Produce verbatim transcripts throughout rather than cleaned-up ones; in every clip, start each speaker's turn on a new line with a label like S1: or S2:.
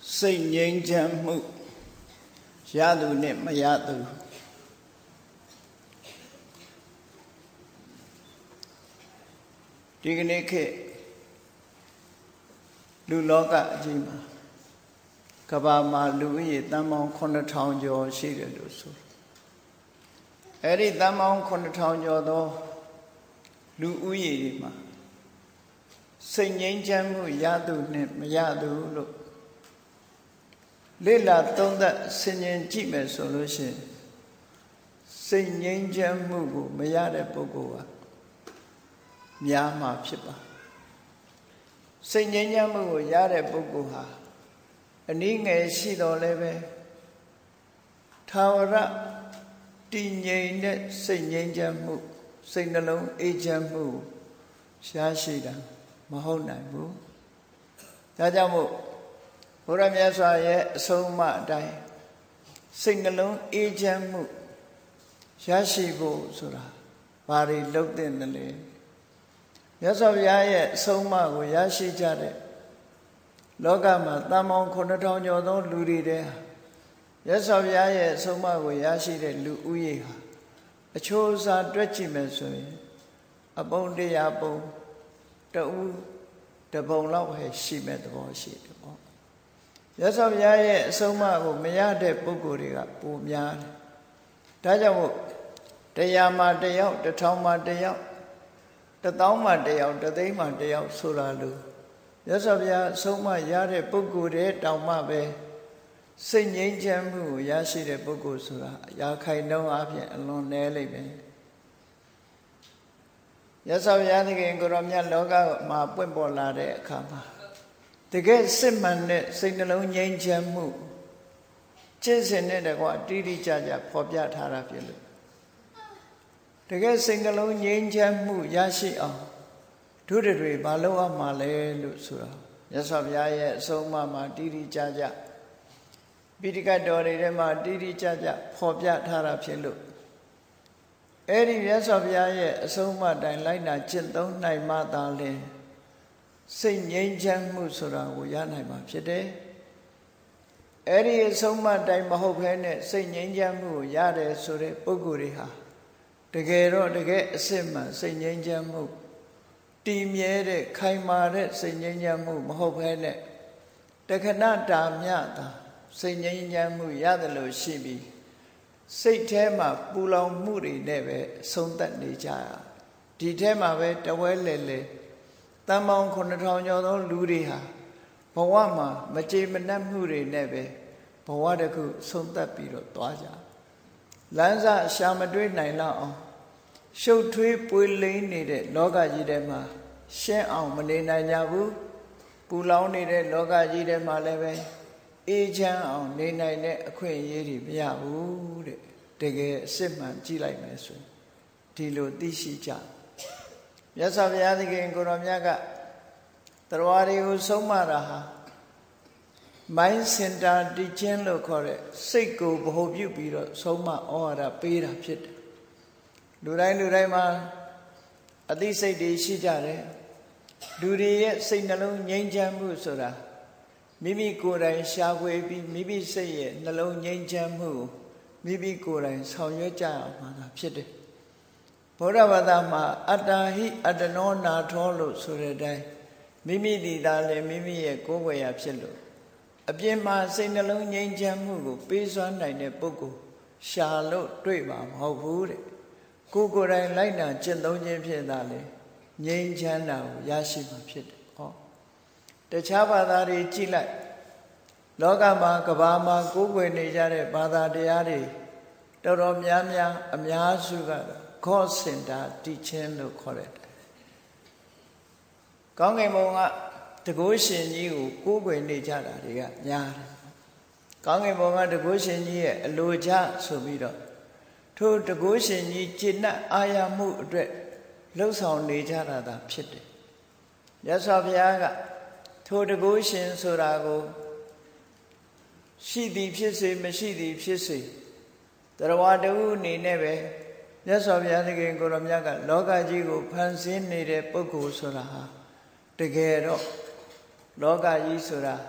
S1: စိတ်ငြိမ်းချမ်းမှုရသူနဲ့မရသူဒီကနေ့ခေတ်လူလောကအကြီးမှာကမ္ဘာမှာလူဦးရေတန်ပေါင်းခုနှစ်ထောင်ကျော်ရှိတယ်လို့ဆိုအဲ့ဒီတန်ပေါင်းခုနှစ်ထောင်ကျော်သောလူဦးရေတွေမှာစိတ်ငြိမ်းချမ်းမှုရသူနဲ့မရသူလို့လေ့လာသုံးသပ်ဆင်ခြင်ကြည့်မယ်ဆိုလို့ရှိရင်စိတ်ငြိမ်းချမ်းမှုကိုမရတဲ့ပုဂ္ဂိုလ်ကများမှာဖြစ်ပါစိတ်ငြိမ်းချမ်းမှုကိုရတဲ့ပုဂ္ဂိုလ်ဟာအနည်းငယ်ရှိတော်လည်းပဲထာဝရတည်ငြိမ်တဲ့စိတ်ငြိမ်းချမ်းမှုစိတ်နှလုံးအေးချမ်းမှုရှားရှိတာမဟုတ်နိုင်ဘူးဒါကြောင့်မို့ဘုရားမြတ်စွာရဲ့အဆုံးအမအတိုင်းစိတ်နှလုံးအေးချမ်းမှုရရှိဖို့ဆိုတာဘာတွေလုပ်တဲ့နလဲမြတ်စွာဘုရားရဲ့အဆုံးအမကိုရရှိကြတဲ့လောကမှာတန်ပေါင်းခုနှစ်ထောင်ကျော်သောလူတွေတဲ့မြတ်စွာဘုရားရဲ့အဆုံးအမကိုရရှိတဲ့လူဦးရေဟာအချိုးအစားတွက်ကြည့်မယ်ဆိုရင်အပုံတရားပုံတဦးတပုံလောက်ပဲရှိမဲ့သဘောရှိတယ်ပေါ့မြတ်စွာဘုရားရဲ့အဆုံးအမကိုမရတဲ့ပုဂ္ဂိုလ်တွေကပိုများတယ်ဒါကြောင့်မို့တရားမှာတယောက်တစ်ထောင်မှာတယောက်တစ်သောင်းမှာတယောက်တစ်သိန်းမှာတယောက်ဆိုတာလို့မြတ်စွာဘုရားအဆုံးအမရတဲ့ပုဂ္ဂိုလ်တွေတောင်မှပဲစိတ်ငြိမ်းချမ်းမှုကိုရရှိတဲ့ပုဂ္ဂိုလ်ဆိုတာရာခိုင်နှုန်းအပြင်အလွန်နည်းလိမ့်မယ်မြတ်စွာဘုရားသခင်ကိုရောမြတ်လောကမှာပွင့်ပေါ်လာတဲ့အခါမှာတကယ်စစ်မှန်တဲ့စိတ်နှလုံးငြိမ်းချမ်းမှုကျင့်စဉ်နဲ့တကွာတိတိကျကျဖော်ပြထားတာဖြစ်လို့တကယ်စိတ်နှလုံးငြိမ်းချမ်းမှုရရှိအောင်ဒုရတွေမလုပ်ရမှာလဲလို့ဆိုတာမြတ်စွာဘုရားရဲ့အဆုံးအမမှာတိတိကျကျပိဋကတ်တော်တွေထဲမှာတိတိကျကျဖော်ပြထားတာဖြစ်လို့အဲ့ဒီမြတ်စွာဘုရားရဲ့အဆုံးအမတိုင်းလိုက်နာကျင့်သုံးနိုင်မှသာလေစိတ်ငြိမ်းချမ်းမှုဆိုတာကိုရနိုင်မှာဖြစ်တယ်အဲ့ဒီအဆုံးအမတိုင်းမဟုတ်ဘဲနဲ့စိတ်ငြိမ်းချမ်းမှုကိုရတယ်ဆိုတဲ့ပုဂ္ဂိုလ်တွေဟာတကယ်တော့တကယ်အစစ်မှန်စိတ်ငြိမ်းချမ်းမှုတည်မြဲတဲ့ခိုင်မာတဲ့စိတ်ငြိမ်းချမ်းမှုမဟုတ်ဘဲနဲ့တခဏတာမြတာစိတ်ငြိမ်းချမ်းမှုရတယ်လို့ရှိပြီးစိတ်ထဲမှာပူလောင်မှုတွေနဲ့ပဲဆုံးသက်နေကြရဒီထဲမှာပဲတဝဲလေလေတန်ပေါင်းခုနှစ်ထောင်ကျော်သောလူတွေဟာဘဝမှာမကြေမနပ်မှုတွေနဲ့ပဲဘဝတစ်ခုဆုံးသက်ပြီးတော့သွားကြလမ်းစာရှာမတွေးနိုင်လောက်အောင်ရှုပ်ထွေးပွေလိမ့်နေတဲ့လောကကြီးထဲမှာရှင်းအောင်မနေနိုင်ကြဘူးပူလောင်နေတဲ့လောကကြီးထဲမှာလည်းပဲအေးချမ်းအောင်နေနိုင်တဲ့အခွင့်အရေးတွေမရဘူးတဲ့တကယ်အစစ်မှန်ကြည့်လိုက်မယ်ဆိုဒီလိုသိရှိကြမြတ်စွာဘုရားသခင်ကိုရောမြတ်ကတရားတွေကိုဆုံးမတာဟာ mind center teaching လို့ခေါ်တဲ့စိတ်ကိုဗဟိုပြုပြီးတော့ဆုံးမဩဝါဒပေးတာဖြစ်တယ်လူတိုင်းလူတိုင်းမှာအသိစိတ်တွေရှိကြတယ်လူတွေရဲ့စိတ်နှလုံးငြိမ်းချမ်းမှုဆိုတာမိမိကိုယ်တိုင်ရှာဖွေပြီးမိမိစိတ်ရဲ့နှလုံးငြိမ်းချမ်းမှုမိမိကိုယ်တိုင်ဆောင်ရွက်ကြရမှာဖြစ်တယ်ဗုဒ္ဓဘာသာမှာအတ္တဟိအတ္တနောနာထောလို့ဆိုတဲ့အတိုင်းမိမိတည်တာလည်းမိမိရဲ့ကိုယ်ဝေယဖြစ်လို့အပြင်မှာစိတ်နှလုံးငြိမ်းချမ်းမှုကိုပေးစွမ်းနိုင်တဲ့ပုဂ္ဂိုလ်ရှာလို့တွေ့မှာမဟုတ်ဘူးတဲ့ကိုယ်ကိုယ်တိုင်လိုက်နာကျင့်သုံးခြင်းဖြင့်သာလေငြိမ်းချမ်းတာကိုရရှိမှာဖြစ်တယ်ဟောတခြားဘာသာတွေကြည့်လိုက်လောကမှာကမ္ဘာမှာကိုးကွယ်နေကြတဲ့ဘာသာတရားတွေတော်တော်များများအများစုကတော့ God Center Teaching လို့ခေါ်တယ်ကောင်းကင်ဘုံကတကုရှင်ကြီးကိုကိုးကွယ်နေကြတာတွေကများတယ်ကောင်းကင်ဘုံကတကုရှင်ကြီးရဲ့အလိုချဆိုပြီးတော့ထိုတကုရှင်ကြီးကျင့်တ်အာရမှုအတွက်လှုပ်ဆောင်နေကြတာသာဖြစ်တယ်မြတ်စွာဘုရားကထိုတကုရှင်ဆိုတာကိုရှိသည်ဖြစ်စေမရှိသည်ဖြစ်စေတရားတူအနေနဲ့ပဲမြတ်စွာဘုရားသခင်ကိုရောမြတ်ကလောကကြီးကိုဖန်ဆင်းနေတဲ့ပုဂ္ဂိုလ်ဆိုတာဟာတကယ်တော့လောကကြီးဆိုတာ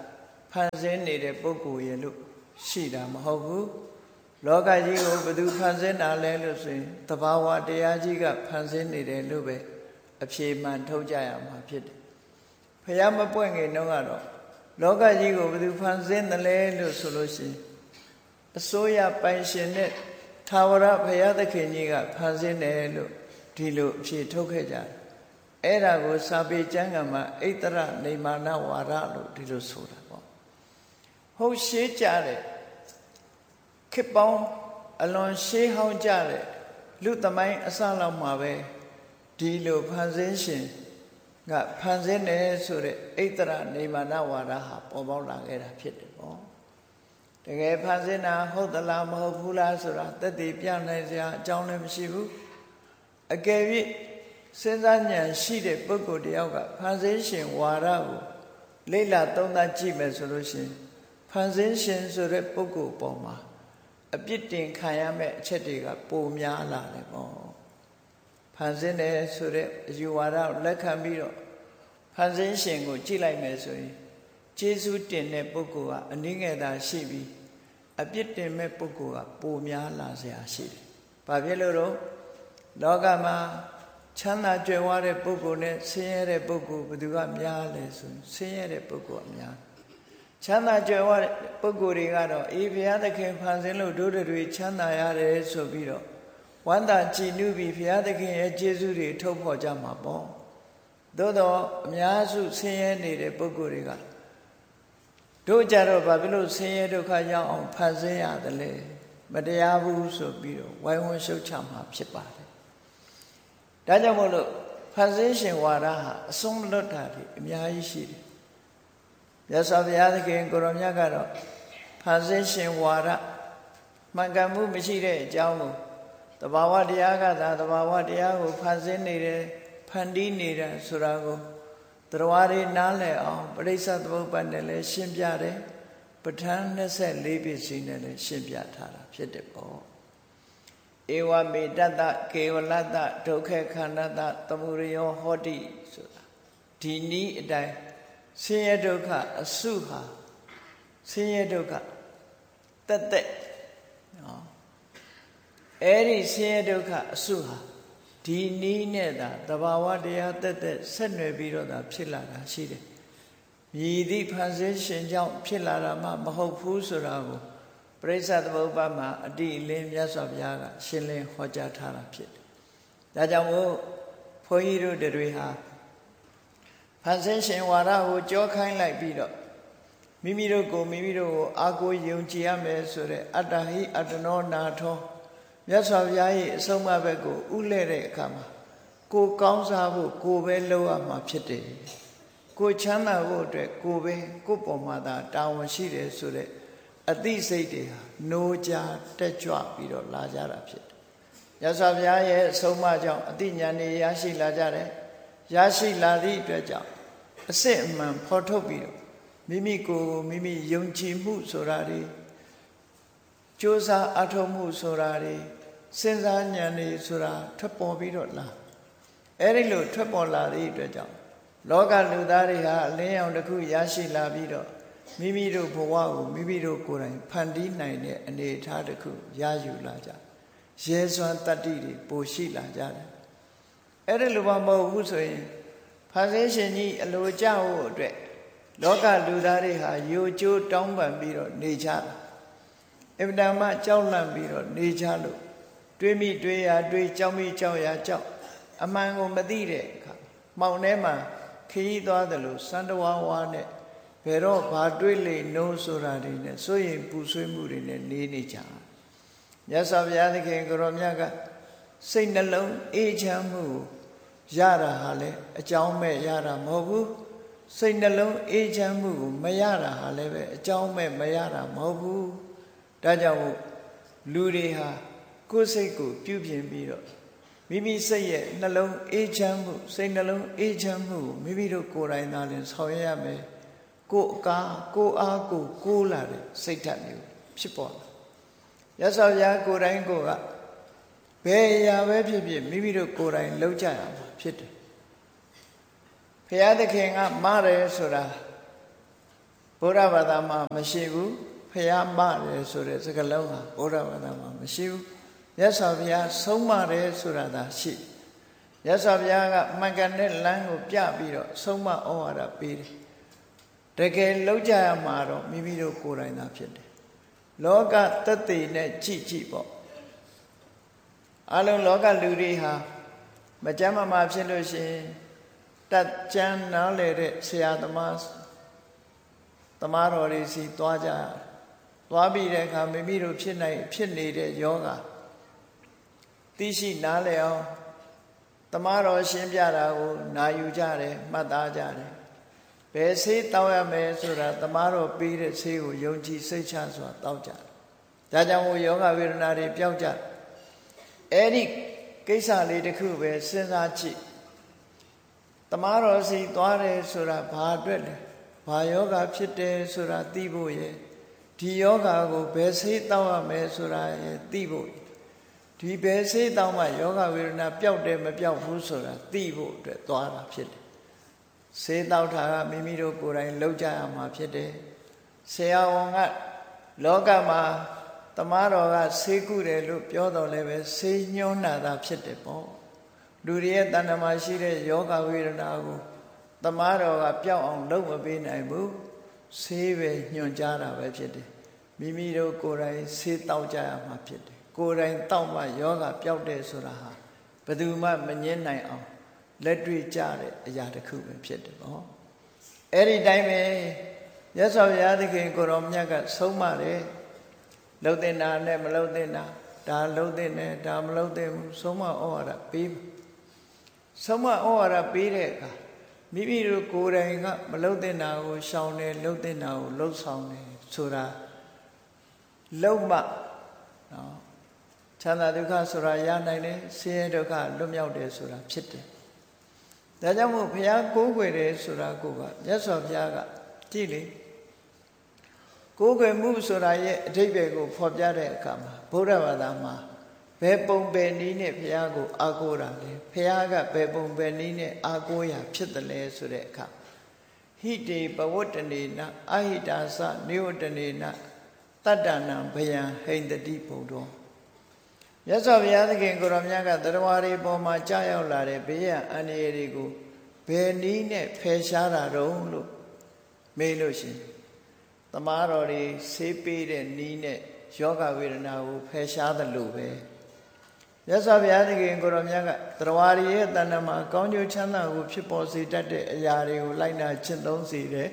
S1: ဖန်ဆင်းနေတဲ့ပုဂ္ဂိုလ်ရဲ့လို့ရှိတာမဟုတ်ဘူးလောကကြီးကိုဘယ်သူဖန်ဆင်းတာလဲလို့ဆိုရင်သဘာဝတရားကြီးကဖန်ဆင်းနေတယ်လို့ပဲအဖြေမှန်ထုတ်ကြရမှာဖြစ်တယ်ဖះမပွင့်ခင်တော့ကတော့လောကကြီးကိုဘယ်သူဖန်ဆင်းတယ်လဲလို့ဆိုလို့ရှိရင်အစိုးရပိုင်ရှင်နဲ့သာဝရဘုရားသခင်ကြီးကဖန်ဆင်းတယ်လို့ဒီလိုအဖြေထုတ်ခဲ့ကြတယ်အဲ့ဒါကိုစာပေကျမ်းဂန်မှာဣတရနေမာနဝါဒလို့ဒီလိုဆိုတာပေါ့ဟုတ်ရှေးကြတဲ့ခေတ်ပေါင်းအလွန်ရှေးဟောင်းကြတဲ့လူသမိုင်းအစလောက်မှာပဲဒီလိုဖန်ဆင်းရှင်ကဖန်ဆင်းတယ်ဆိုတဲ့ဣတရနေမာနဝါဒဟာပေါ်ပေါက်လာခဲ့တာဖြစ်တယ်ပေါ့တကယ်ဖန်ဆင်းတာဟုတ်သလားမဟုတ်ဘူးလားဆိုတာသက်သေပြနိုင်စရာအကြောင်းလည်းမရှိဘူးအကယ်၍စဉ်းစားဉာဏ်ရှိတဲ့ပုဂ္ဂိုလ်တယောက်ကဖန်ဆင်းရှင်ဝါဒကိုလေ့လာသုံးသပ်ကြည့်မယ်ဆိုလို့ရှိရင်ဖန်ဆင်းရှင်ဆိုတဲ့ပုဂ္ဂိုလ်ပေါ်မှာအပြစ်တင်ခံရမယ့်အချက်တွေကပိုများလာတယ်ပေါ့ဖန်ဆင်းတယ်ဆိုတဲ့အယူဝါဒကိုလက်ခံပြီးတော့ဖန်ဆင်းရှင်ကိုကြည့်လိုက်မယ်ဆိုရင်ကျေးဇူးတင်တဲ့ပုဂ္ဂိုလ်ကအနည်းငယ်သာရှိပြီးအပြစ်တင်မဲ့ပုဂ္ဂိုလ်ကပိုများလာเสียရှိတယ်။ဘာဖြစ်လို့တော့လောကမှာချမ်းသာကြွယ်ဝတဲ့ပုဂ္ဂိုလ်နဲ့ဆင်းရဲတဲ့ပုဂ္ဂိုလ်ဘယ်သူကများလဲဆိုဆင်းရဲတဲ့ပုဂ္ဂိုလ်ကများချမ်းသာကြွယ်ဝတဲ့ပုဂ္ဂိုလ်တွေကတော့အေးဘုရားသခင်ဖန်ဆင်းလို့တို့တွေချမ်းသာရတယ်ဆိုပြီးတော့ဝမ်းသာကြည်နူးပြီးဘုရားသခင်ရဲ့ကျေးဇူးတွေထုတ်ဖော်ကြမှာပေါ့သို့တော့အများစုဆင်းရဲနေတဲ့ပုဂ္ဂိုလ်တွေကတို့ကြတော့ဘာဖြစ်လို့ဆင်းရဲဒုက္ခရောက်အောင်ဖန်ဆင်းရတယ်လဲမတရားဘူးဆိုပြီးတော့ဝိုင်းဝန်းရှုတ်ချမှာဖြစ်ပါတယ်ဒါကြောင့်မို့လို့ဖန်ဆင်းရှင်ဝါဒဟာအဆုံးမလွတ်တာတွေအများကြီးရှိတယ်မြတ်စွာဘုရားသခင်ကိုရောမြတ်ကတော့ဖန်ဆင်းရှင်ဝါဒမှန်ကန်မှုမရှိတဲ့အကြောင်းကိုတဘာဝတရားကသာတဘာဝတရားကိုဖန်ဆင်းနေတယ်ဖန်တီးနေတယ်ဆိုတာကိုတရားတွေနားလည်အောင်ပရိစ္ဆေသမုပ္ပါဒ်နဲ့လည်းရှင်းပြတယ်ပဋ္ဌာန်းနှစ်ဆယ်လေးပစ္စည်းနဲ့လည်းရှင်းပြထားတာဖြစ်တယ်ပေါ့ဧဝမေတ္တကေဝလတ္တဒုက္ခခန္ဓတသမုဒယောဟောတိဆိုတာဒီနည်းအတိုင်းဆင်းရဲဒုက္ခအစုဟာဆင်းရဲဒုက္ခတက်တက်နော်အဲ့ဒီဆင်းရဲဒုက္ခအစုဟာဒီနည်းနဲ့သာတဘာဝတရားတက်တက်ဆက်နွယ်ပြီးတော့သာဖြစ်လာတာရှိတယ်မြည်သည့်ဖန်ဆင်းရှင်ကြောင့်ဖြစ်လာတာမှမဟုတ်ဘူးဆိုတာကိုပရိစ္ဆေသမုပ္ပါဒ်မှာအတိအလင်းမြတ်စွာဘုရားကရှင်းလင်းဟောကြားထားတာဖြစ်တယ်ဒါကြောင့်မို့ဘုန်းကြီးတို့တွေဟာဖန်ဆင်းရှင်ဝါဒကိုကြောခိုင်းလိုက်ပြီးတော့မိမိတို့ကိုမိမိတို့ကိုအာကိုယုံကြည်ရမယ်ဆိုတဲ့အတ္တဟိအတ္တနောနာထောမြတ်စွာဘုရားရဲ့အဆုံးအမဘက်ကိုဥလဲတဲ့အခါမှာကိုကောင်းစားဖို့ကိုပဲလုပ်ရမှာဖြစ်တယ်ကိုချမ်းသာဖို့အတွက်ကိုပဲကိုပေါ်မှာသာတာဝန်ရှိတယ်ဆိုတဲ့အသိစိတ်တွေဟာနိုးကြတက်ကြွပြီးတော့လာကြတာဖြစ်တယ်မြတ်စွာဘုရားရဲ့အဆုံးအမကြောင့်အသိဉာဏ်တွေရရှိလာကြတယ်ရရှိလာသည့်အတွက်ကြောင့်အစစ်အမှန်ဖော်ထုတ်ပြီးတော့မိမိကိုယ်မိမိယုံကြည်မှုဆိုတာတွေကြိုးစားအထောက်မှုဆိုတာတွေစဉ်းစားဉာဏ်တွေဆိုတာထွက်ပေါ်ပြီးတော့လာအဲ့ဒီလိုထွက်ပေါ်လာသည့်အတွက်ကြောင့်လောကလူသားတွေဟာအလင်းရောင်တစ်ခုရရှိလာပြီးတော့မိမိတို့ဘဝကိုမိမိတို့ကိုယ်တိုင်ဖန်တီးနိုင်တဲ့အနေအထားတစ်ခုရယူလာကြရဲစွမ်းတတ္တိတွေပိုရှိလာကြတယ်အဲ့ဒီလိုမှမဟုတ်ဘူးဆိုရင်ဖန်ဆင်းရှင်ကြီးအလိုကြဖို့အတွက်လောကလူသားတွေဟာယိုကျိုးတောင်းပန်ပြီးတော့နေကြတာအဗ္ဗဒမကြောက်လန့်ပြီးတော့နေကြလို့တွေးမိတွေးရတွေးကြောက်မိကြောက်ရကြောက်အမှန်ကိုမသိတဲ့အခါမှောင်ထဲမှာခရီးသွားတယ်လို့စန္ဒဝါဝါနဲ့ဘယ်တော့ဘာတွေးလေနိုးဆိုတာတွေနဲ့စိုးရင်ပူဆွေးမှုတွေနဲ့နေနေကြမြတ်စွာဘုရားသခင်ကိုရောမြတ်ကစိတ်နှလုံးအေးချမ်းမှုရတာဟာလေအကြောင်းမဲ့ရတာမဟုတ်ဘူးစိတ်နှလုံးအေးချမ်းမှုကိုမရတာဟာလည်းပဲအကြောင်းမဲ့မရတာမဟုတ်ဘူးဒါကြောင့်လူတွေဟာကိုယ်စိတ်ကိုပြုပြင်ပြီးတော့မိမိစိတ်ရဲ့နှလုံးအေးချမ်းမှုစိတ်နှလုံးအေးချမ်းမှုကိုမိမိတို့ကိုယ်တိုင်သာလျှင်ဆောင်ရွက်ရမယ်ကိုယ်အကားကိုယ်အားကိုကိုးလာတဲ့စိတ်ဓာတ်မျိုးဖြစ်ပေါ်လာရသော်ဘုရားကိုယ်တိုင်ကိုကဘယ်အရာပဲဖြစ်ဖြစ်မိမိတို့ကိုယ်တိုင်လုပ်ကြရမှာဖြစ်တယ်ဘုရားသခင်ကမတယ်ဆိုတာဗုဒ္ဓဘာသာမှာမရှိဘူးဖျားမတယ်ဆိုတဲ့စကားလုံးဟာဗုဒ္ဓဘာသာမှာမရှိဘူးမြတ်စွာဘုရားဆုံးမတယ်ဆိုတာသာရှိမြတ်စွာဘုရားကမှန်ကန်တဲ့လမ်းကိုပြပြီးတော့ဆုံးမဩဝါဒပေးတယ်တကယ်လောက်ကြရမှာတော့မိမိတို့ကိုယ်တိုင်သာဖြစ်တယ်လောကသက်သေနဲ့ကြည့်ကြည့်ပေါ့အလုံးလောကလူတွေဟာမကြမ်းမမာဖြစ်လို့ရှိရင်တတ်ကြမ်းနားလေတဲ့ဆရာသမားသမားတော်တွေစီသွားကြသွားပြီးတဲ့အခါမိမိတို့ဖြစ်နိုင်ဖြစ်နေတဲ့ယောဂသိရှိနားလည်အောင်သမားတော်ရှင်းပြတာကိုနာယူကြတယ်မှတ်သားကြတယ်ဘယ်ဆေးတောက်ရမယ်ဆိုတာသမားတော်ပေးတဲ့ဆေးကိုယုံကြည်စိတ်ချစွာတောက်ကြတယ်ဒါကြောင့်မို့ယောဂဝေဒနာတွေပျောက်ကြအဲ့ဒီကိစ္စလေးတစ်ခုပဲစဉ်းစားကြည့်သမားတော်စီသွားတယ်ဆိုတာဘာအတွက်လဲဘာယောဂဖြစ်တယ်ဆိုတာသိဖို့ရဲ့ဒီယောဂကိုဘယ်ဆေးတောက်ရမယ်ဆိုတာရဲ့သိဖို့ဒီဘယ်ဆေးတောက်မှယောဂဝေဒနာပျောက်တယ်မပျောက်ဘူးဆိုတာသိဖို့အတွက်သွားတာဖြစ်တယ်ဆေးတောက်တာကမိမိတို့ကိုယ်တိုင်လုပ်ကြရမှာဖြစ်တယ်ဆရာဝန်ကလောကမှာသမားတော်ကဆေးကုတယ်လို့ပြောတော်လည်းပဲဆေးညှိုးနာတာဖြစ်တယ်ပေါ့လူတွေရဲ့တဏ္ဍာမှာရှိတဲ့ယောဂဝေဒနာကိုသမားတော်ကပျောက်အောင်လုပ်မပေးနိုင်ဘူးဆေးပဲညွှန်ကြားတာပဲဖြစ်တယ်မိမိတို့ကိုယ်တိုင်ဆေးတောက်ကြရမှာဖြစ်တယ်ကိုယ်တိုင်တောက်မှယောဂပျောက်တယ်ဆိုတာဟာဘယ်သူမှမငြင်းနိုင်အောင်လက်တွေ့ကြတဲ့အရာတစ်ခုပဲဖြစ်တယ်ပေါ့အဲ့ဒီတိုင်းပဲရသော်ဘုရားသခင်ကိုရောမြတ်ကဆုံးမတယ်လှုပ်တဲ့နာနဲ့မလှုပ်တဲ့နာဒါလှုပ်တဲ့နဲ့ဒါမလှုပ်တဲ့ဘူးဆုံးမဩဝါဒပေးဆုံးမဩဝါဒပေးတဲ့အခါမိမိတို့ကိုယ်တိုင်ကမလှုပ်တဲ့နာကိုရှောင်တယ်လှုပ်တဲ့နာကိုလှုပ်ဆောင်တယ်ဆိုတာလှုပ်မှနော်ချမ်းသာဒုက္ခဆိုတာရနိုင်တယ်ဆင်းရဲဒုက္ခလွတ်မြောက်တယ်ဆိုတာဖြစ်တယ်ဒါကြောင့်မို့ဘုရားကိုးကွယ်တယ်ဆိုတာကိုကမြတ်စွာဘုရားကကြည့်လေကိုးကွယ်မှုဆိုတာရဲ့အဓိပ္ပာယ်ကိုဖော်ပြတဲ့အခါမှာဗုဒ္ဓဘာသာမှာဘယ်ပုံဘယ်နည်းနဲ့ဘုရားကိုအားကိုးတာလဲဘုရားကဘယ်ပုံဘယ်နည်းနဲ့အားကိုးရာဖြစ်တယ်လဲဆိုတဲ့အခါဟိတေပဝတ္တနေနအဟိတာသနိဝတ္တနေနတတ္တနံဘယံဟိန္တတိဘုဒ္ဓောမြတ်စွာဘုရားသခင်ကိုရောမြတ်ကတရားတွေပေါ်မှာကြားရောက်လာတဲ့ဘေးရန်အန္တရာယ်တွေကိုဘယ်နည်းနဲ့ဖယ်ရှားတာတုံးလို့မေးလို့ရှိရင်သမားတော်တွေဆေးပေးတဲ့နည်းနဲ့ယောဂဝေဒနာကိုဖယ်ရှားသလိုပဲမြတ်စွာဘုရားသခင်ကိုရောမြတ်ကတရားတွေရဲ့တဏ္ဍာမှာကောင်းကျိုးချမ်းသာကိုဖြစ်ပေါ်စေတတ်တဲ့အရာတွေကိုလိုက်နာကျင့်သုံးစေတယ်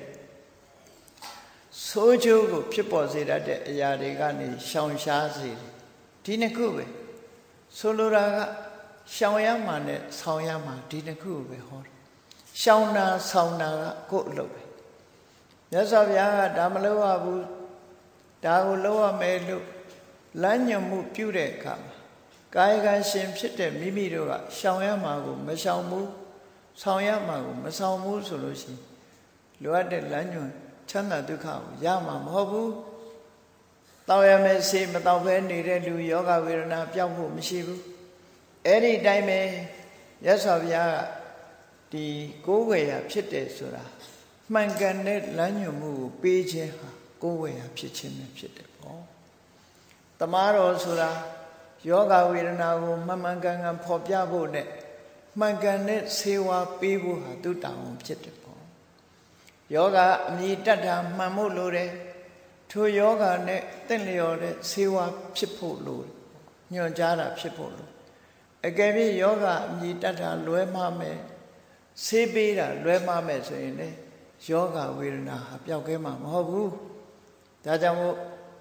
S1: ဆိုးကျိုးကိုဖြစ်ပေါ်စေတတ်တဲ့အရာတွေကနေရှောင်ရှားစေတယ်ဒီနှစ်ခုပဲဆိုလိုတာကရှောင်ရမှာနဲ့ဆောင်ရမှာဒီနှစ်ခုပဲဟောတယ်ရှောင်တာဆောင်တာကကိုယ့်အလုပ်ပဲမြတ်စွာဘုရားကဒါမလုပ်ရဘူးဒါကိုလုပ်ရမယ်လို့လမ်းညွှန်မှုပြုတဲ့အခါမှာကာယကံရှင်ဖြစ်တဲ့မိမိတို့ကရှောင်ရမှာကိုမရှောင်ဘူးဆောင်ရမှာကိုမဆောင်ဘူးဆိုလို့ရှိရင်လိုအပ်တဲ့လမ်းညွှန်ချမ်းသာဒုက္ခကိုရမှာမဟုတ်ဘူးတောက်ရမယ်ဆေးမတောက်ဘဲနေတဲ့လူယောဂဝေဒနာပျောက်ဖို့မရှိဘူးအဲ့ဒီတိုင်းပဲရသော်ဘုရားကဒီကိုးဝေရဖြစ်တယ်ဆိုတာမှန်ကန်တဲ့လမ်းညွှန်မှုကိုပေးခြင်းဟာကိုးဝေရဖြစ်ခြင်းပဲဖြစ်တယ်ပေါ့တမားတော်ဆိုတာယောဂဝေဒနာကိုမှန်မှန်ကန်ကန်ဖော်ပြဖို့နဲ့မှန်ကန်တဲ့ဆေးဝါးပေးဖို့ဟာသူတောင်းဖြစ်တယ်ပေါ့ယောဂအမြည်တတ်တာမှန်ဖို့လိုတယ်ထိုယောဂနဲ့တင့်လျော်တဲ့ဆေးဝါးဖြစ်ဖို့လိုတယ်ညွှန်ကြားတာဖြစ်ဖို့လိုအကယ်၍ယောဂအမြည်တတ်တာလွဲမှားမယ်ဆေးပေးတာလွဲမှားမယ်ဆိုရင်လေယောဂဝေဒနာဟာပျောက်ကဲမှာမဟုတ်ဘူးဒါကြောင့်မို့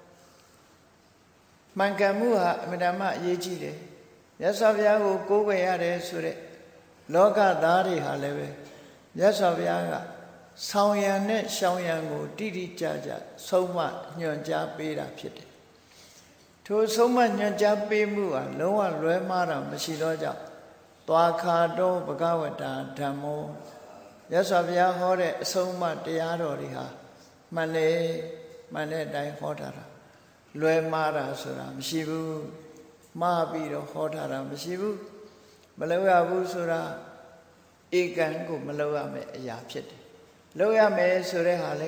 S1: မှန်ကန်မှုဟာအမြဲတမ်းအရေးကြီးတယ်မြတ်စွာဘုရားကိုကိုးကွယ်ရတယ်ဆိုတဲ့လောကသားတွေဟာလည်းပဲမြတ်စွာဘုရားကဆောင်ရံနဲ့ရှောင်ရံကိုတိတိကျကျဆုံးမညွှန်ကြားပေးတာဖြစ်တယ်ထိုဆုံးမညွှန်ကြားပေးမှုဟာလုံးဝလွဲမှားတာမရှိတော့ကြောင့်သွားခါတော့ဘဂဝတာဓမ္မောမြတ်စွာဘုရားဟောတဲ့အဆုံးအမတရားတော်တွေဟာမှန်လေမှန်တဲ့အတိုင်းဟောထားတာလွယ်မှားတာဆိုတာမရှိဘူးမှားပြီးတော့ဟောထားတာမရှိဘူးမလုပ်ရဘူးဆိုတာဧကံကိုမလုပ်ရမယ့်အရာဖြစ်တယ်လုပ်ရမယ်ဆိုတဲ့ဟာလည်းပဲ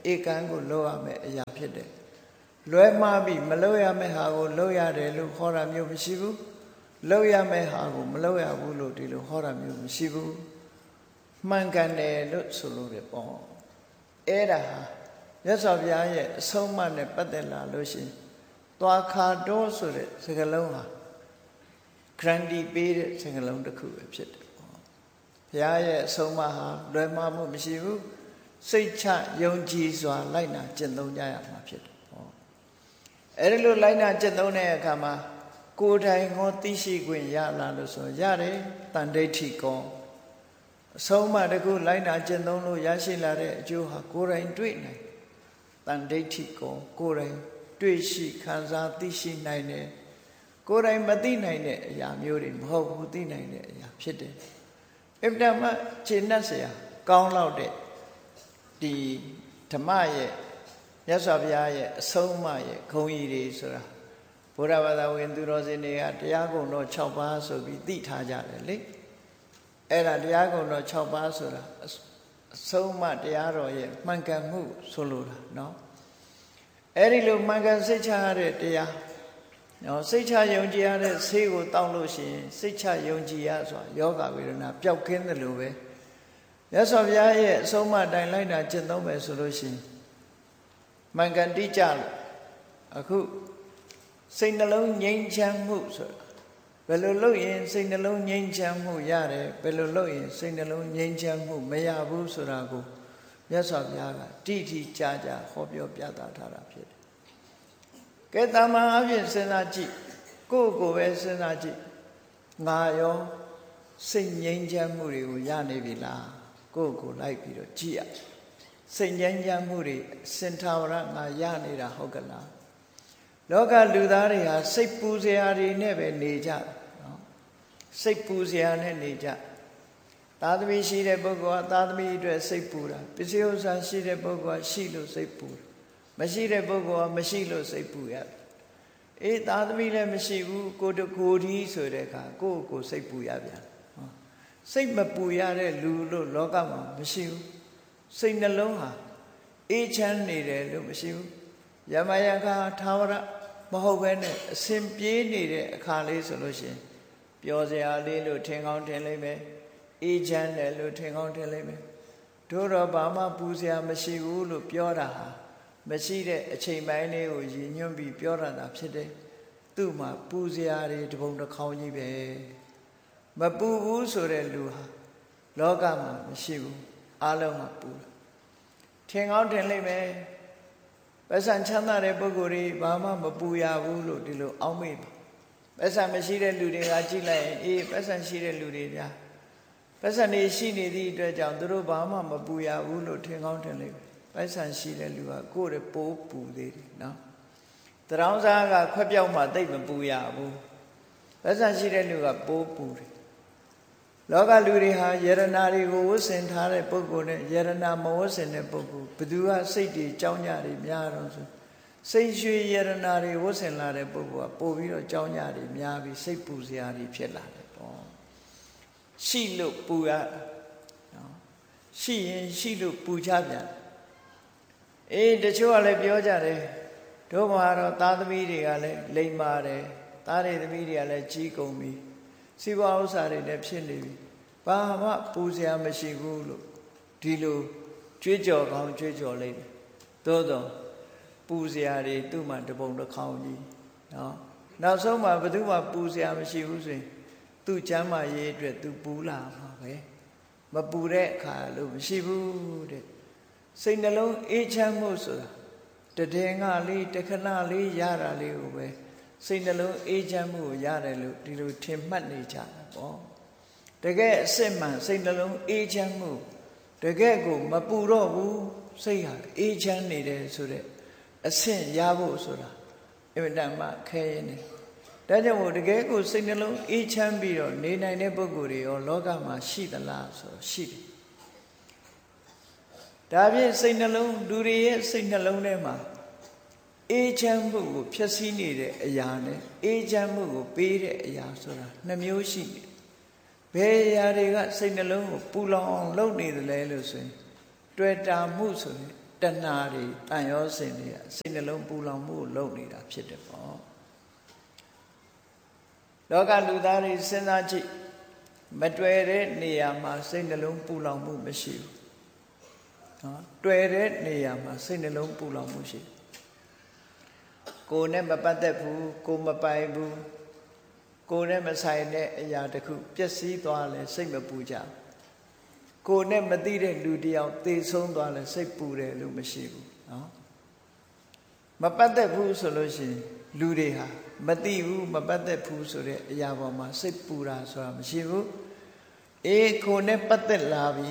S1: ဧကံကိုလောက်ရမယ်အရာဖြစ်တယ်လွဲမှားပြီးမလောက်ရမယ့်ဟာကိုလောက်ရတယ်လို့ခေါ်တာမျိုးမရှိဘူးလောက်ရမယ့်ဟာကိုမလောက်ရဘူးလို့ဒီလိုခေါ်တာမျိုးမရှိဘူးမှန်ကန်တယ်လို့ဆိုလို့ရပေါ့အဲ့ဒါဟာမြတ်စွာဘုရားရဲ့အဆုံးအမနဲ့ပတ်သက်လာလို့ရှိရင်သွားခါတော့ဆိုတဲ့စကားလုံးဟာဂရန်တီပေးတဲ့စကားလုံးတစ်ခုပဲဖြစ်တယ်ပေါ့ဘုရားရဲ့အဆုံးအမဟာလွယ်မှားမှုမရှိဘူးစိတ်ချယုံကြည်စွာလိုက်နာကျင့်သုံးကြရမှာဖြစ်တယ်ပေါ့အဲ့ဒီလိုလိုက်နာကျင့်သုံးတဲ့အခါမှာကိုယ်တိုင်ဟောသိရှိခွင့်ရလာလို့ဆိုရတယ်တန်ဋိဋ္ဌိကောအဆုံးအမတစ်ခုလိုက်နာကျင့်သုံးလို့ရရှိလာတဲ့အကျိုးဟာကိုယ်တိုင်တွေ့နိုင်တန်ဋိဋ္ဌိကောကိုယ်တိုင်တွေ့ရှိခံစားသိရှိနိုင်တယ်ကိုယ်တိုင်မသိနိုင်တဲ့အရာမျိုးတွေမဟုတ်ဘူးသိနိုင်တဲ့အရာဖြစ်တယ်အဗ္ဗမခြေနှက်เสียကောင်းလောက်တဲ့ဒီဓမ္မရဲ့မြတ်စွာဘုရားရဲ့အဆုံးအမရဲ့ဂုဏ်ကြီးတွေဆိုတာဘုရားဘာသာဝင်သူတော်စင်တွေကတရားကုံတော်၆ပါးဆိုပြီးသိထားကြတယ်လေအဲ့ဒါတရားကုံတော်၆ပါးဆိုတာအဆုံးအမတရားတော်ရဲ့မှန်ကန်မှုဆိုလိုတာเนาะအဲ့ဒီလိုမှန်ကန်စိတ်ချရတဲ့တရားနော်စိတ်ချယုံကြည်ရတဲ့ဆေးကိုတောက်လို့ရှိရင်စိတ်ချယုံကြည်ရဆိုတာယောဂဝေဒနာပျောက်ကင်းတယ်လို့ပဲမြတ်စွာဘုရားရဲ့အဆုံးအမတိုင်လိုက်တာကျင့်သုံးမယ်ဆိုလို့ရှိရင်မှန်ကန်တိကျလို့အခုစိတ်နှလုံးငြိမ်းချမ်းမှုဆိုတာဘယ်လိုလုပ်ရင်စိတ်နှလုံးငြိမ်းချမ်းမှုရတယ်ဘယ်လိုလုပ်ရင်စိတ်နှလုံးငြိမ်းချမ်းမှုမရဘူးဆိုတာကိုမြတ်စွာဘုရားကတိတိကျကျဟောပြောပြသထားတာဖြစ်တယ်ကဲတမန်အပြင်စဉ်းစားကြည့်ကိုယ့်ကိုယ်ပဲစဉ်းစားကြည့်ငါရောစိတ်ငြိမ်းချမ်းမှုတွေကိုရနေပြီလားကိုယ့်ကိုယ်လိုက်ပြီးတော့ကြည့်ရစိတ်ငြိမ်းချမ်းမှုတွေစင်ထာဝရငါရနေတာဟုတ်ကလားလောကလူသားတွေဟာစိတ်ပူစရာတွေနဲ့ပဲနေကြနော်စိတ်ပူစရာနဲ့နေကြသာသမီရှိတဲ့ပုဂ္ဂိုလ်ကသာသမီအတွက်စိတ်ပူတာပစ္စည်းဥစ္စာရှိတဲ့ပုဂ္ဂိုလ်ကရှိလို့စိတ်ပူတာမရှိတဲ့ပုဂ္ဂိုလ်ကမရှိလို့စိတ်ပူရတယ်အေးသာသမီလည်းမရှိဘူးကိုတကိုယ်ဒီဆိုတဲ့အခါကိုယ့်ကိုယ်စိတ်ပူရပြန်စိတ်မပူရတဲ့လူလို့လောကမှာမရှိဘူးစိတ်နှလုံးဟာအေးချမ်းနေတယ်လို့မရှိဘူးယမယခါထာဝရမဟုတ်ဘဲနဲ့အစဉ်ပြေးနေတဲ့အခါလေးဆိုလို့ရှိရင်ပျော်စရာလေးလို့ထင်ကောင်းထင်လိမ့်မယ်အေးချမ်းတယ်လို့ထင်ကောင်းထင်လိမ့်မယ်တို့တော့ဘာမှပူစရာမရှိဘူးလို့ပြောတာဟာမရှိတဲ့အချိန်ပိုင်းလေးကိုရည်ညွှန်းပြီးပြောရတာဖြစ်တယ်သူ့မှာပူစရာတွေတပုံတစ်ခေါင်းကြီးပဲမပူဘူးဆိုတဲ့လူဟာလောကမှာမရှိဘူးအလုံးကပူတယ်ထင်ကောင်းထင်လိမ့်မယ်ပတ်စံချမ်းသာတဲ့ပုဂ္ဂိုလ်တွေဘာမှမပူရဘူးလို့ဒီလိုအောက်မေ့ပါပတ်စံမရှိတဲ့လူတွေကကြည့်လိုက်ရင်အေးပတ်စံရှိတဲ့လူတွေများပတ်စံတွေရှိနေသည့်အတွက်ကြောင့်သူတို့ဘာမှမပူရဘူးလို့ထင်ကောင်းထင်လိမ့်မယ်ပတ်စံရှိတဲ့လူကကိုယ်ရဲ့ပိုးပူသေးတယ်နော်တရောင်းစားကခွက်ပြောက်မှတိတ်မပူရဘူးပတ်စံရှိတဲ့လူကပိုးပူတယ်လောကလူတွေဟာယရနာတွေကိုဝတ်ဆင်ထားတဲ့ပုဂ္ဂိုလ်နဲ့ယရနာမဝတ်ဆင်တဲ့ပုဂ္ဂိုလ်ဘယ်သူကစိတ်တွေကြောင်းကြတွေများတော့ဆိုစိတ်ရွှေယရနာတွေဝတ်ဆင်လာတဲ့ပုဂ္ဂိုလ်ကပို့ပြီးတော့ကြောင်းကြတွေများပြီးစိတ်ပူစရာတွေဖြစ်လာတယ်ပေါ့ရှိလို့ပူရနော်ရှိရင်ရှိလို့ပူချပြန်အေးတချို့ကလည်းပြောကြတယ်တို့မှာတော့သားသမီးတွေကလည်းလိမ္မာတယ်သားတွေသမီးတွေကလည်းကြီးကုန်ပြီစီးပွားဥစ္စာတွေလည်းဖြစ်နေပြီဘာမှပူစရာမရှိဘူးလို့ဒီလိုကြွေးကြော်ကောင်းကြွေးကြော်လိုက်တယ်သို့တော့ပူစရာတွေသူ့မှာတပုံတစ်ခေါင်းကြီးနော်နောက်ဆုံးမှာဘယ်သူမှပူစရာမရှိဘူးဆိုရင်သူ့ကျမ်းမာရေးအတွက်သူပူလာမှာပဲမပူတဲ့အခါလို့မရှိဘူးတဲ့စိတ်နှလုံးအေးချမ်းမှုဆိုတာတည်ငါလေးတခဏလေးရတာလေးကိုပဲစိတ်နှလုံးအေးချမ်းမှုကိုရတယ်လို့ဒီလိုထင်မှတ်နေကြတာပေါ့တကယ်အစစ်မှန်စိတ်နှလုံးအေးချမ်းမှုတကယ်ကိုမပူတော့ဘူးစိတ်ဟာအေးချမ်းနေတယ်ဆိုတဲ့အဆင့်ရဖို့ဆိုတာအင်မတန်မှခဲရင်နေဒါကြောင့်မို့တကယ်ကိုစိတ်နှလုံးအေးချမ်းပြီးတော့နေနိုင်တဲ့ပုဂ္ဂိုလ်တွေရောလောကမှာရှိသလားဆိုတော့ရှိတယ်ဒါဖြင့်စိတ်နှလုံးလူတွေရဲ့စိတ်နှလုံးထဲမှာအေးချမ်းမှုကိုဖျက်ဆီးနေတဲ့အရာနဲ့အေးချမ်းမှုကိုပေးတဲ့အရာဆိုတာနှမျိုးရှိတယ်။ဘယ်အရာတွေကစိတ်နှလုံးကိုပူလောင်အောင်လုပ်နေသလဲလို့ဆိုရင်တွေ့တာမှုဆိုရင်တဏှာတွေတန်ရောစင်တွေကစိတ်နှလုံးပူလောင်မှုကိုလုပ်နေတာဖြစ်တယ်ပေါ့လောကလူသားတွေစဉ်းစားကြည့်မတွေ့တဲ့နေရာမှာစိတ်နှလုံးပူလောင်မှုမရှိဘူးနော်တွေ့တဲ့နေရာမှာစိတ်နှလုံးပူလောင်မှုရှိကိုယ်နဲ့မပတ်သက်ဘူးကိုမပိုင်ဘူးကိုယ်နဲ့မဆိုင်တဲ့အရာတခုပျက်စီးသွားလဲစိတ်မပူကြကိုယ်နဲ့မသိတဲ့လူတယောက်သေဆုံးသွားလဲစိတ်ပူတယ်လို့မရှိဘူးနော်မပတ်သက်ဘူးဆိုလို့ရှိရင်လူတွေဟာမသိဘူးမပတ်သက်ဘူးဆိုတဲ့အရာပေါ်မှာစိတ်ပူတာဆိုတာမရှိဘူးအေးကိုယ်နဲ့ပတ်သက်လာပြီ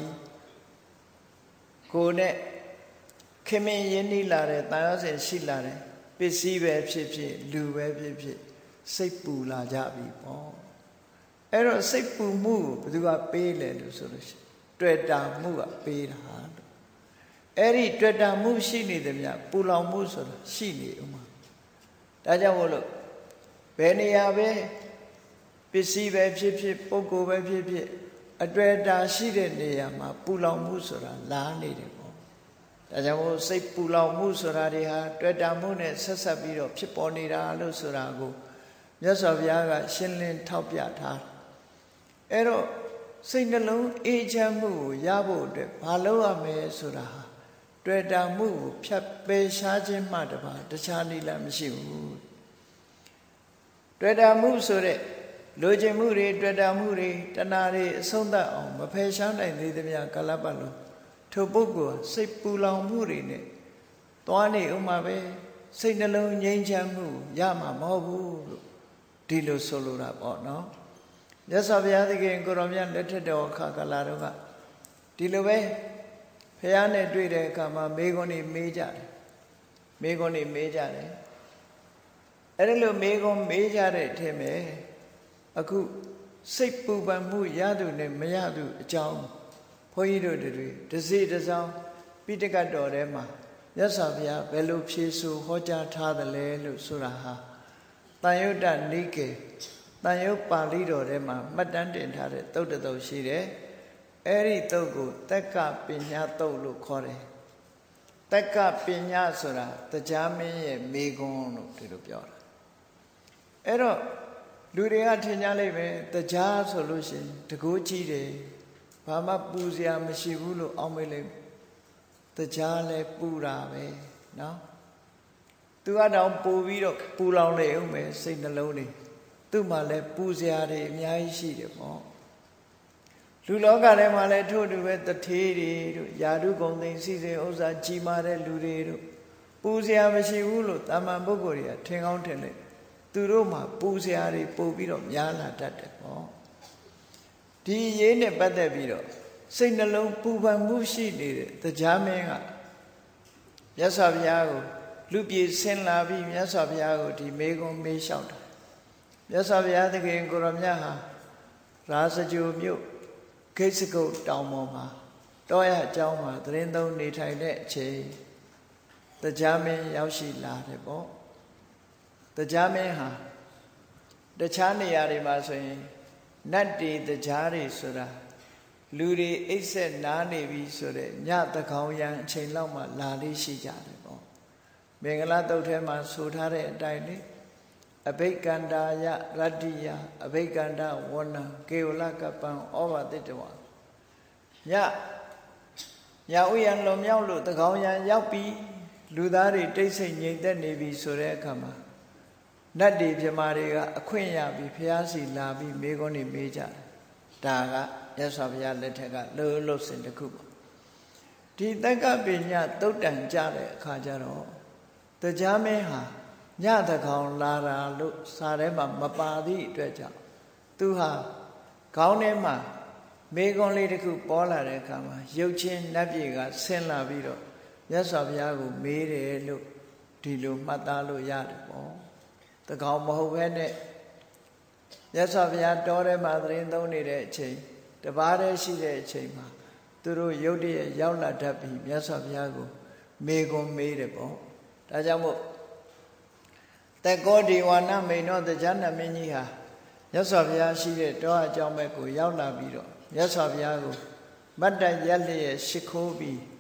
S1: ကိုယ်နဲ့ခင်မင်းရင်းနှီးလာတယ်တာယာစင်ရှိလာတယ်ပစ္စည်းပဲဖြစ်ဖြစ်လူပဲဖြစ်ဖြစ်စိတ်ပူလာကြပြီပေါ့အဲ့တော့စိတ်ပူမှုကိုဘယ်သူကပေးလဲလို့ဆိုလို့ရှိရင်တွေ့တာမှုကပေးတာလို့အဲ့ဒီတွေ့တာမှုရှိနေတယ်မြတ်ပူလောင်မှုဆိုတာရှိနေဥမာဒါကြောင့်မို့လို့ဘယ်နေရာပဲပစ္စည်းပဲဖြစ်ဖြစ်ပုဂ္ဂိုလ်ပဲဖြစ်ဖြစ်အတွေ့အတာရှိတဲ့နေရာမှာပူလောင်မှုဆိုတာလာနေတယ်ပေါ့ဒါကြောင့်မို့စိတ်ပူလောင်မှုဆိုတာတွေဟာတွေ့တာမှုနဲ့ဆက်ဆက်ပြီးတော့ဖြစ်ပေါ်နေတာလို့ဆိုတာကိုမြတ်စွာဘုရားကရှင်းလင်းထောက်ပြထားအဲ့တော့စိတ်နှလုံးအေးချမ်းမှုကိုရဖို့အတွက်ဘာလုပ်ရမလဲဆိုတာဟာတွေ့တာမှုကိုဖြတ်ပယ်ရှားခြင်းမှတပါတခြားနည်းလမ်းမရှိဘူးတွေ့တာမှုဆိုတဲ့လိုချင်မှုတွေတွေ့တာမှုတွေတဏှာတွေအဆုံးသတ်အောင်မဖယ်ရှားနိုင်သေးသမျှကာလပတ်လုံးထိုပုဂ္ဂိုလ်စိတ်ပူလောင်မှုတွေနဲ့သွားနေဥမှာပဲစိတ်နှလုံးငြိမ်းချမ်းမှုရမှာမဟုတ်ဘူးလို့ဒီလိုဆိုလိုတာပေါ့နော်မြတ်စွာဘုရားသခင်ကိုရောမြတ်လက်ထက်တော်ခါကာလတော့ကဒီလိုပဲဖះနဲ့တွေ့တဲ့အခါမှာမေခွန်းနေမေးကြတယ်မေခွန်းနေမေးကြတယ်အဲ့ဒီလိုမေခွန်းမေးကြတဲ့အထက်မှာအခုစိတ်ပူပန်မှုရသူနဲ့မရသူအကြောင်းဘုန်းကြီးတို့တွေတစီတစောင်းပိဋကတ်တော်ထဲမှာမြတ်စွာဘုရားဘယ်လိုဖြေဆိုဟောကြားထားသလဲလို့ဆိုတာဟာတန်ယုတ္တနိကေတန်ယုတ်ပါဠိတော်ထဲမှာမှတ်တမ်းတင်ထားတဲ့သုတ်တသုတ်ရှိတယ်အဲ့ဒီသုတ်ကိုတက္ကပညာသုတ်လို့ခေါ်တယ်တက္ကပညာဆိုတာတရားမင်းရဲ့မေခွန်းလို့ဒီလိုပြောတာအဲ့တော့လူတွေကထင်ကြလိမ့်မယ်တရားဆိုလို့ရှိရင်တကူကြီးတယ်ဘာမှပူစရာမရှိဘူးလို့အောက်မေ့လိုက်တရားလည်းပူတာပဲနော်သူကတော့ပူပြီးတော့ပူလောင်နေအောင်ပဲစိတ်နှလုံးတွေသူ့မှာလည်းပူစရာတွေအများကြီးရှိတယ်ပေါ့လူလောကထဲမှာလည်းထို့တူပဲတထေးတွေတို့ယာတုဂုံသိမ်းစီစဉ်ဥစ္စာကြီးမားတဲ့လူတွေတို့ပူစရာမရှိဘူးလို့တာမန်ပုဂ္ဂိုလ်တွေကထင်ကောင်းထင်တယ်သူတို့မှာပူစရာတွေပို့ပြီးတော့များလာတတ်တယ်ပေါ့ဒီရေးနဲ့ပတ်သက်ပြီးတော့စိတ်နှလုံးပူပန်မှုရှိနေတဲ့တရားမင်းကမြတ်စွာဘုရားကိုလူပြေဆင်းလာပြီးမြတ်စွာဘုရားကိုဒီမေခွန်းမေးလျှောက်တာမြတ်စွာဘုရားသခင်ကိုရောမြတ်ဟာရာဇဂိုမြို့ဂိတ်စကုတ်တောင်ပေါ်မှာတောရအကြောင်းမှာသရင်သုံးနေထိုင်တဲ့အချိန်တရားမင်းရောက်ရှိလာတယ်ပေါ့တရားမင်းဟာတခြားနေရာတွေမှာဆိုရင်နတ်တွေတရားတွေဆိုတာလူတွေအိပ်ဆက်နားနေပြီဆိုတဲ့ညတကောင်ရံအချိန်လောက်မှလာလေးရှိကြတယ်ပေါ့မင်္ဂလာတုတ်ထဲမှာဆိုထားတဲ့အတိုင်းလေအဘိက္ခန္တာယရတ္တိယအဘိက္ခန္တဝဏ္ဏကေဝလကပံဩဘာတိတဝါညညဥယံလွန်မြောက်လို့တကောင်ရံရောက်ပြီးလူသားတွေတိတ်ဆိတ်ငြိမ်သက်နေပြီဆိုတဲ့အခါမှာနတ်တွေပြမာတွေကအခွင့်ရပြီးဖျားစီလာပြီးမေခွန်းနေမေးကြတယ်ဒါကမြတ်စွာဘုရားလက်ထက်ကလှုပ်လှုပ်စင်တစ်ခုပေါ့ဒီတက္ကပညာတုတ်တန်ကြတဲ့အခါကျတော့တရားမင်းဟာညတကောင်လာတာလို့စာထဲမှာမပါသည့်အတွက်ကြောင့်သူဟာခေါင်းထဲမှာမေခွန်းလေးတစ်ခုပေါ်လာတဲ့အခါမှာရုပ်ချင်းနတ်ပြည်ကဆင်းလာပြီးတော့မြတ်စွာဘုရားကိုမေးတယ်လို့ဒီလိုမှတ်သားလို့ရတယ်ပေါ့တကောင်မဟုတ်ဘဲနဲ့မြတ်စွာဘုရားတောထဲမှာသရင်သုံးနေတဲ့အချိန်တပါးတည်းရှိတဲ့အချိန်မှာသူတို့ရုတ်တရက်ရောက်လာတတ်ပြီးမြတ်စွာဘုရားကိုမေခွန်းမေးတယ်ပေါ့ဒါကြောင့်မို့တကောဒီဝါနမိန်တော်တရားနာမင်းကြီးဟာမြတ်စွာဘုရားရှိတဲ့တောအကြောင်းဘက်ကိုရောက်လာပြီးတော့မြတ်စွာဘုရားကိုမတ်တရက်လျက်ရှိခိုးပြီး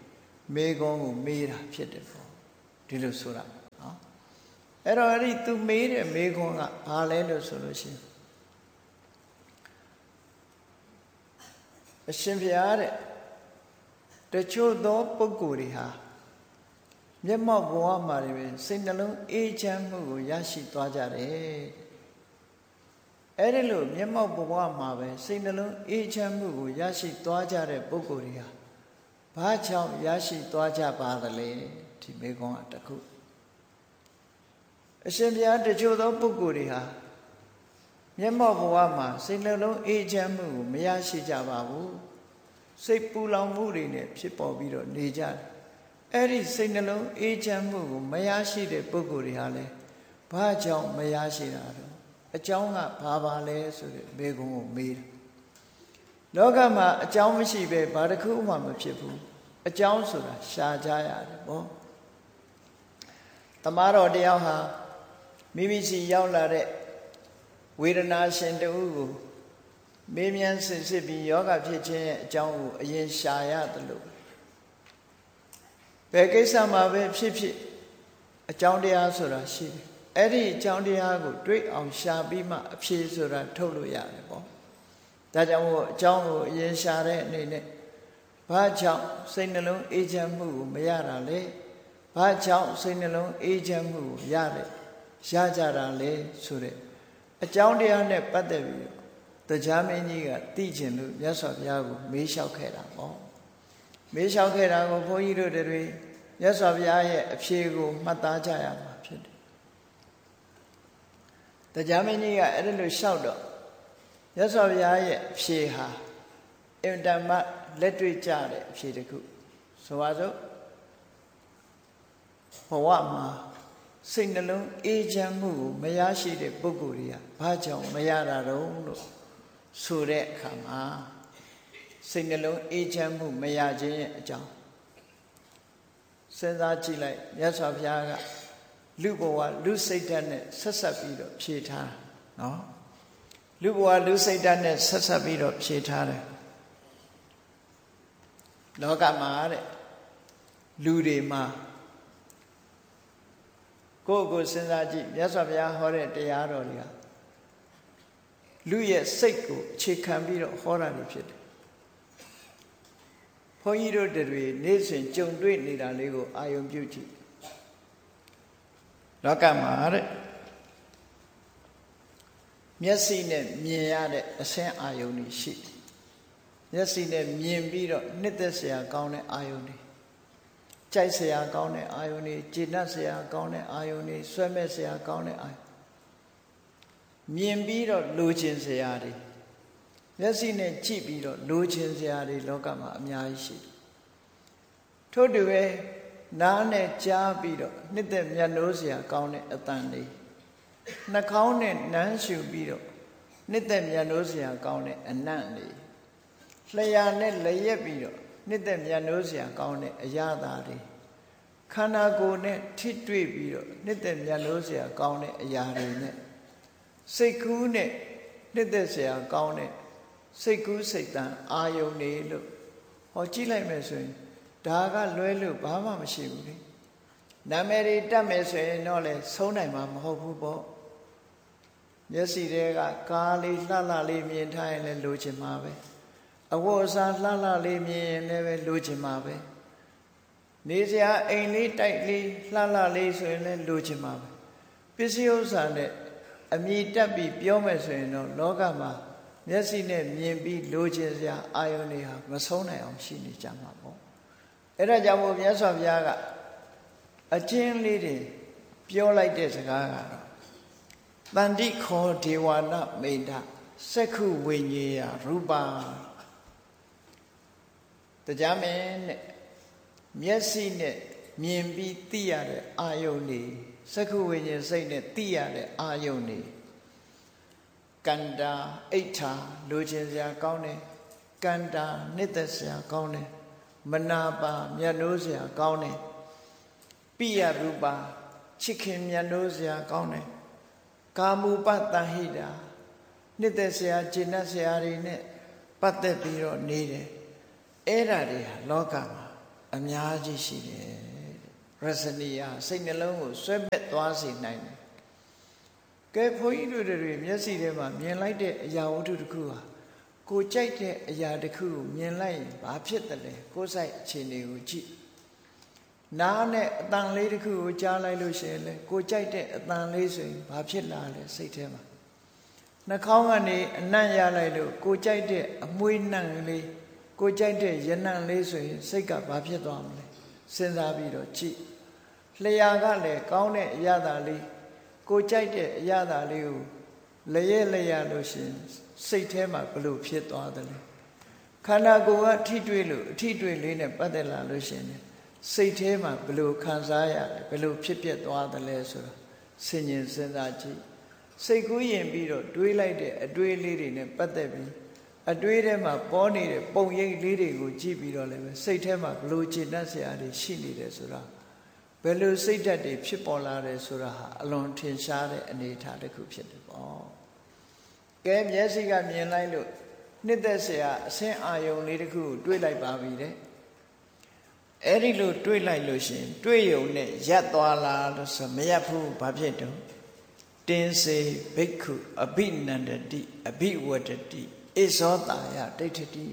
S1: မေခွန်းကိုမေးတာဖြစ်တယ်ပေါ့ဒီလိုဆိုတာနော်အဲ့တော့အဲ့ဒီသူမေးတဲ့မေခွန်းကဘာလဲလို့ဆိုလို့ရှိရင်အရှင်ဘုရားတဲ့တချို့သောပုဂ္ဂိုလ်တွေဟာမျက်မှောက်ဘဝမှာတွေပဲစိတ်နှလုံးအေးချမ်းမှုကိုရရှိသွားကြတယ်အဲ့ဒီလိုမျက်မှောက်ဘဝမှာပဲစိတ်နှလုံးအေးချမ်းမှုကိုရရှိသွားကြတဲ့ပုဂ္ဂိုလ်တွေဟာဘာကြောင့်ရရှိသွားကြပါသလဲဒီမေခွန်းကတခုအရှင်ဘုရားတချို့သောပုဂ္ဂိုလ်တွေဟာမျက်မှောက်ဘဝမှာစိတ်နှလုံးအေးချမ်းမှုကိုမရရှိကြပါဘူးစိတ်ပူလောင်မှုတွေနဲ့ဖြစ်ပေါ်ပြီးတော့နေကြတယ်အဲ့ဒီစိတ်နှလုံးအေးချမ်းမှုကိုမရရှိတဲ့ပုဂ္ဂိုလ်တွေဟာလည်းဘာကြောင့်မရရှိတာတော့အကြောင်းကဘာပါလဲဆိုတဲ့မေခွန်းကိုမေးတယ်လောကမှာအကြောင်းမရှိပဲဘာတစ်ခုမှမဖြစ်ဘူးအကြောင်းဆိုတာရှာကြရတယ်ပေါ့တမတော်တယောက်ဟာမိမိစီရောက်လာတဲ့ဝေဒနာရှင်တူကိုမေးမြန်းစစ်စစ်ပြီးယောဂဖြစ်ခြင်းရဲ့အကြောင်းကိုအရင်ရှာရတယ်လို့ဘယ်ကိစ္စမှာပဲဖြစ်ဖြစ်အကြောင်းတရားဆိုတာရှိတယ်အဲ့ဒီအကြောင်းတရားကိုတွေ့အောင်ရှာပြီးမှအဖြေဆိုတာထုတ်လို့ရတယ်ပေါ့ဒါကြောင့်မို့အကြောင်းကိုအရင်ရှာတဲ့အနေနဲ့ဘာကြောင့်စိတ်နှလုံးအေးချမ်းမှုကိုမရတာလဲဘာကြောင့်စိတ်နှလုံးအေးချမ်းမှုကိုရတယ်ရကြတာလဲဆိုတဲ့အကြောင်းတရားနဲ့ပတ်သက်ပြီးတရားမင်းကြီးကသိကျင်လို့မြတ်စွာဘုရားကိုမေးလျှောက်ခဲ့တာပေါ့မေးလျှောက်ခဲ့တာကိုဘုန်းကြီးတို့တွေမြတ်စွာဘုရားရဲ့အဖြေကိုမှတ်သားကြရမှာဖြစ်တယ်တရားမင်းကြီးကအဲ့ဒါလို့လျှောက်တော့မြတ်စွာဘုရားရဲ့အဖြေဟာအင်တမလက်တွေ့ကြတဲ့အဖြေတစ်ခုဆိုပါစို့ဘဝမှာစိတ်နှလုံးအေးချမ်းမှုကိုမရရှိတဲ့ပုဂ္ဂိုလ်တွေကဘာကြောင့်မရတာတုံးလို့ဆိုတဲ့အခါမှာစိတ်နှလုံးအေးချမ်းမှုမရခြင်းရဲ့အကြောင်းစဉ်းစားကြည့်လိုက်မြတ်စွာဘုရားကလူဘဝလူစိတ်ဓာတ်နဲ့ဆက်ဆက်ပြီးတော့ဖြေထားတာနော်လူဘဝလူစိတ်ဓာတ်နဲ့ဆက်ဆက်ပြီးတော့ဖြေထားတယ်လောကမှာတဲ့လူတွေမှာကိုယ့်ကိုယ်စဉ်းစားကြည့်မြတ်စွာဘုရားဟောတဲ့တရားတော်တွေကလူရဲ့စိတ်ကိုအခြေခံပြီးတော့ဟောတာတွေဖြစ်တယ်ဘုန်းကြီးတို့တွေနေ့စဉ်ကြုံတွေ့နေတာလေးကိုအာယုံပြုကြည့်လောကမှာတဲ့မျက်စိနဲ့မြင်ရတဲ့အဆင်းအာယုံတွေရှိတယ်မျက်စိနဲ့မြင်ပြီးတော့နှစ်သက်စရာကောင်းတဲ့အာယုံတွေကြိုက်စရာကောင်းတဲ့အာယုန်တွေကျေနပ်စရာကောင်းတဲ့အာယုန်တွေဆွဲမဲ့စရာကောင်းတဲ့အာယုန်မြင်ပြီးတော့လိုချင်စရာတွေမျက်စိနဲ့ကြည့်ပြီးတော့လိုချင်စရာတွေလောကမှာအများကြီးရှိတယ်ထို့တူပဲနားနဲ့ကြားပြီးတော့နှစ်သက်မြတ်နိုးစရာကောင်းတဲ့အသံတွေနှာခေါင်းနဲ့နမ်းရှုပြီးတော့နှစ်သက်မြတ်နိုးစရာကောင်းတဲ့အနံ့တွေလျှာနဲ့လျက်ပြီးတော့နှစ်သက်မြတ်နိုးစရာကောင်းတဲ့အရာသာတွေခန္ဓာကိုယ်နဲ့ထိတွေ့ပြီးတော့နှစ်သက်မြတ်နိုးစရာကောင်းတဲ့အရာတွေနဲ့စိတ်ကူးနဲ့နှစ်သက်စရာကောင်းတဲ့စိတ်ကူးစိတ်တန်အာယုန်တွေလို့ဟောကြည့်လိုက်မယ်ဆိုရင်ဒါကလွဲလို့ဘာမှမရှိဘူးလေနာမည်တွေတတ်မယ်ဆိုရင်တော့လေဆုံးနိုင်မှာမဟုတ်ဘူးပေါ့မျက်စိတွေကကားလေးလှလှလေးမြင်ထားရင်လည်းလိုချင်မှာပဲအဝတ်အစားလှလှလေးမြင်ရင်လည်းပဲလိုချင်မှာပဲနေစရာအိမ်လေးတိုက်လေးလှလှလေးဆိုရင်လည်းလိုချင်မှာပဲပစ္စည်းဥစ္စာနဲ့အမြည်တက်ပြီးပြောမယ်ဆိုရင်တော့လောကမှာမျက်စိနဲ့မြင်ပြီးလိုချင်စရာအာယုန်တွေဟာမဆုံးနိုင်အောင်ရှိနေကြမှာပေါ့အဲ့ဒါကြောင့်မို့မြတ်စွာဘုရားကအကျဉ်းလေးတွေပြောလိုက်တဲ့စကားကတော့တန္တိခောဒေဝနာမိဋ္ဌစက္ခုဝိညေယရူပါတရားမင်းနဲ့မျက်စိနဲ့မြင်ပြီးသိရတဲ့အာယုန်တွေစက္ခုဝိညာဉ်စိတ်နဲ့သိရတဲ့အာယုန်တွေကန္တာအိဋ္ဌာလိုချင်စရာကောင်းတယ်ကန္တာနှစ်သက်စရာကောင်းတယ်မနာပါမြတ်နိုးစရာကောင်းတယ်ပိယရူပါချစ်ခင်မြတ်နိုးစရာကောင်းတယ်ကာမုပတ္တဟိတာနှစ်သက်စရာကျေနပ်စရာတွေနဲ့ပတ်သက်ပြီးတော့နေတယ်အဲ့ဓာတွေဟာလောကမှာအများကြီးရှိတယ်ရစနီယာစိတ်နှလုံးကိုဆွဲပက်သွားစေနိုင်တယ်ကဲဘုန်းကြီးတို့တွေမျက်စိထဲမှာမြင်လိုက်တဲ့အရာဝတ္ထုတစ်ခုဟာကိုကြိုက်တဲ့အရာတစ်ခုကိုမြင်လိုက်ရင်ဘာဖြစ်တယ်လဲကိုယ်ဆိုင်အခြေအနေကိုကြည့်နားနဲ့အတန်လေးတစ်ခုကိုကြားလိုက်လို့ရှိရင်လေကိုကြိုက်တဲ့အတန်လေးဆိုရင်ဘာဖြစ်လာလဲစိတ်ထဲမှာနှာခေါင်းကနေအနံ့ရလိုက်လို့ကိုကြိုက်တဲ့အမွှေးနှံ့လေးကိုကြိုက်တဲ့ရနံ့လေးဆိုရင်စိတ်ကဘာဖြစ်သွားမလဲစဉ်းစားပြီးတော့ကြည့်လျှာကလည်းကောင်းတဲ့အရာသာလေးကိုကြိုက်တဲ့အရာသာလေးကိုလျက်လျက်လို့ရှိရင်စိတ်ထဲမှာဘလို့ဖြစ်သွားတယ်လဲခန္ဓာကိုယ်ကထိတွေ့လို့အထိတွေ့လေးနဲ့ပတ်သက်လာလို့ရှိရင်စိတ်ထဲမှာဘလို့ခံစားရလဲဘလို့ဖြစ်ပြသွားတယ်လဲဆိုတာဆင်ញင်စဉ်းစားကြည့်စိတ်ကူးရင်ပြီးတော့တွေးလိုက်တဲ့အတွေးလေးတွေနဲ့ပတ်သက်ပြီးအတွေးထဲမှာပေါ်နေတဲ့ပုံရိပ်လေးတွေကိုကြည့်ပြီးတော့လည်းပဲစိတ်ထဲမှာဘလို့ကျေနပ်စရာတွေရှိနေတယ်ဆိုတာဘယ်လိုစိတ်ဓာတ်တွေဖြစ်ပေါ်လာတယ်ဆိုတာဟာအလွန်ထင်ရှားတဲ့အနေအထားတစ်ခုဖြစ်တယ်ပေါ့ကဲမျက်စိကမြင်လိုက်လို့နှစ်သက်စရာအဆင်းအာယုံလေးတစ်ခုကိုတွေးလိုက်ပါပြီတဲ့အဲ့ဒီလိုတွေးလိုက်လို့ရှိရင်တွေးယုံနဲ့ရပ်သွားလားလို့ဆိုမရပ်ဘူးဘာဖြစ်တော့တင်းစေဘိက္ခုအဘိနန္ဒတိအဘိဝတ္တတိဣဇောတာယဒိဋ္ဌတိ